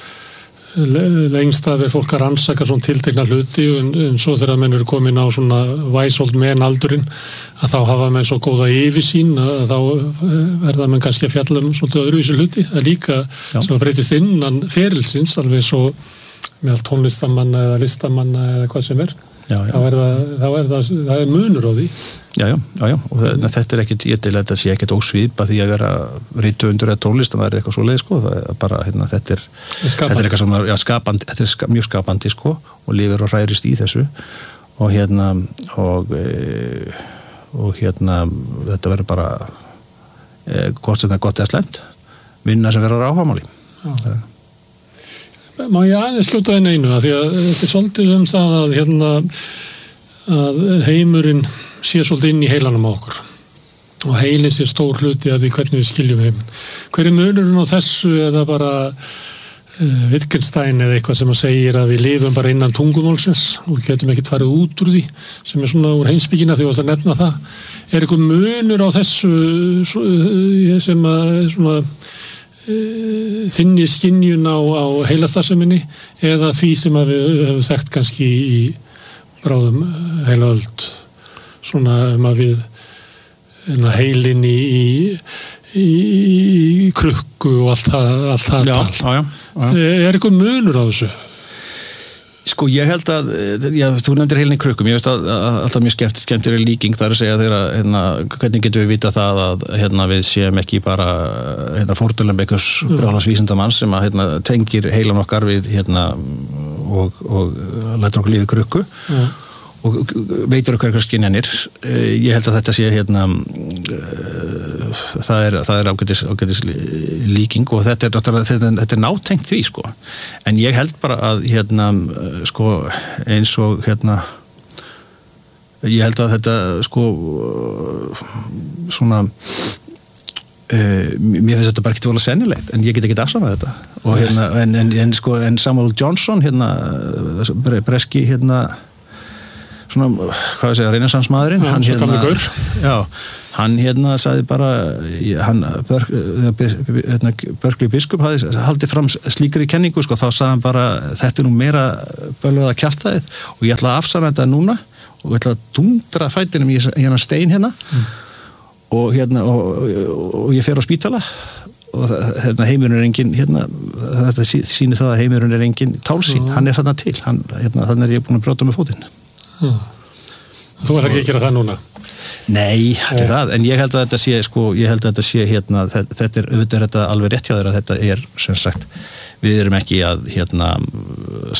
[SPEAKER 2] lengst af er fólk að rannsaka svona tiltekna hluti en, en svo þegar menn eru komin á svona væsold menn aldurinn að þá hafa menn svo góða yfirsýn að þá verða menn kannski að fjalla um svona öðruvísi hluti það líka Já. Sem að breytist innan ferilsins alveg svo með tónlistamanna eða listamanna eða hvað sem er já, já. Þá er það, þá er það, það er munur á því
[SPEAKER 1] Já, já, já, já. Og það, þetta er ekkit, ég til að þetta sé ekkit ósvipa því að vera rithöfundur eða tónlist það er eitthvað svo leið, sko, það er bara, hérna, þetta er, þetta er eitthvað sem, já, skapandi, þetta er ska, mjög skapandi, sko, og lifir og hræðist í þessu og hérna, og, e, og hérna, þetta verður bara, e, hvort sem það er gott eða slæmt, vinna sem verður áhugamáli.
[SPEAKER 2] Má ég aðeins skjóta einu einu, að því að þetta er svolítið um það að, hérna, að heimurinn sé svolítið inn í heilanum á okkur og heilin sé stór hluti að því hvernig við skiljum heiminn. Hver er munurinn á þessu eða bara uh, Wittgenstein eða eitthvað sem að segir að við lifum bara innan tungumálsins og getum ekkert farið út úr því sem er svona úr heimspekina því að það nefna það. Er eitthvað munur á þessu sem að svona uh, þinni skynjun á, á heilastarfseminni eða því sem að við hefum þekkt kannski í bráðum heilaöld svona um að við heilin í, í, í krukku og allt það, allt það
[SPEAKER 1] já,
[SPEAKER 2] tal.
[SPEAKER 1] Já, já, já.
[SPEAKER 2] Er eitthvað munur á þessu?
[SPEAKER 1] Sko ég held að, já, þú nefndir heilin í krukkum, ég veist að, að alltaf mjög skemmt, skemmtileg líking þar að segja þeirra, hérna, hvernig getum við vita það að hérna, við séum ekki bara hérna, fórnulem einhvers brjálas vísindamanns sem að hérna, tengir heilan okkar við hérna, og, og lætur okkur lífi krukku. Já. Og veitur okkur eitthvað skynjanir. Ég held að þetta sé hérna það er, það er ágætis, ágætis líking og þetta er náttúrulega þetta, þetta er nátengt því sko. En ég held bara að hérna sko eins og hérna ég held að þetta sko svona Uh, mér finnst þetta bara ekki tvolega sennilegt en ég get ekki afsamað þetta og hérna, en, en, en, sko, en Samuel Johnson hérna, breski hérna svona, hvað ég segja, reynarsansmaðurinn
[SPEAKER 2] ja,
[SPEAKER 1] hann hérna já, hann hérna sagði bara hann, hérna, Berkeley biskup hafði haldið fram slíkri kenningu, sko, þá sagði hann bara þetta er nú meira bölvað að kjaftaðið og ég ætla að afsama þetta núna og ég ætla að dundra fætinum í hérna stein hérna mm. og hérna og, og ég fer á spítala og hérna heimurinn er engin hérna, þetta sýnir það að heimurinn er engin tálsýn, uh-huh. hann er þarna til hann, hérna, þannig er ég búin að brjóta með fótinn
[SPEAKER 2] uh-huh. Þú ætlar ekki að gera það núna?
[SPEAKER 1] Nei, þetta er það, en ég held að þetta sé sko, ég held að þetta sé hérna þetta er, auðvitað er þetta alveg rétt hjá þér að þetta er sem sagt, við erum ekki að hérna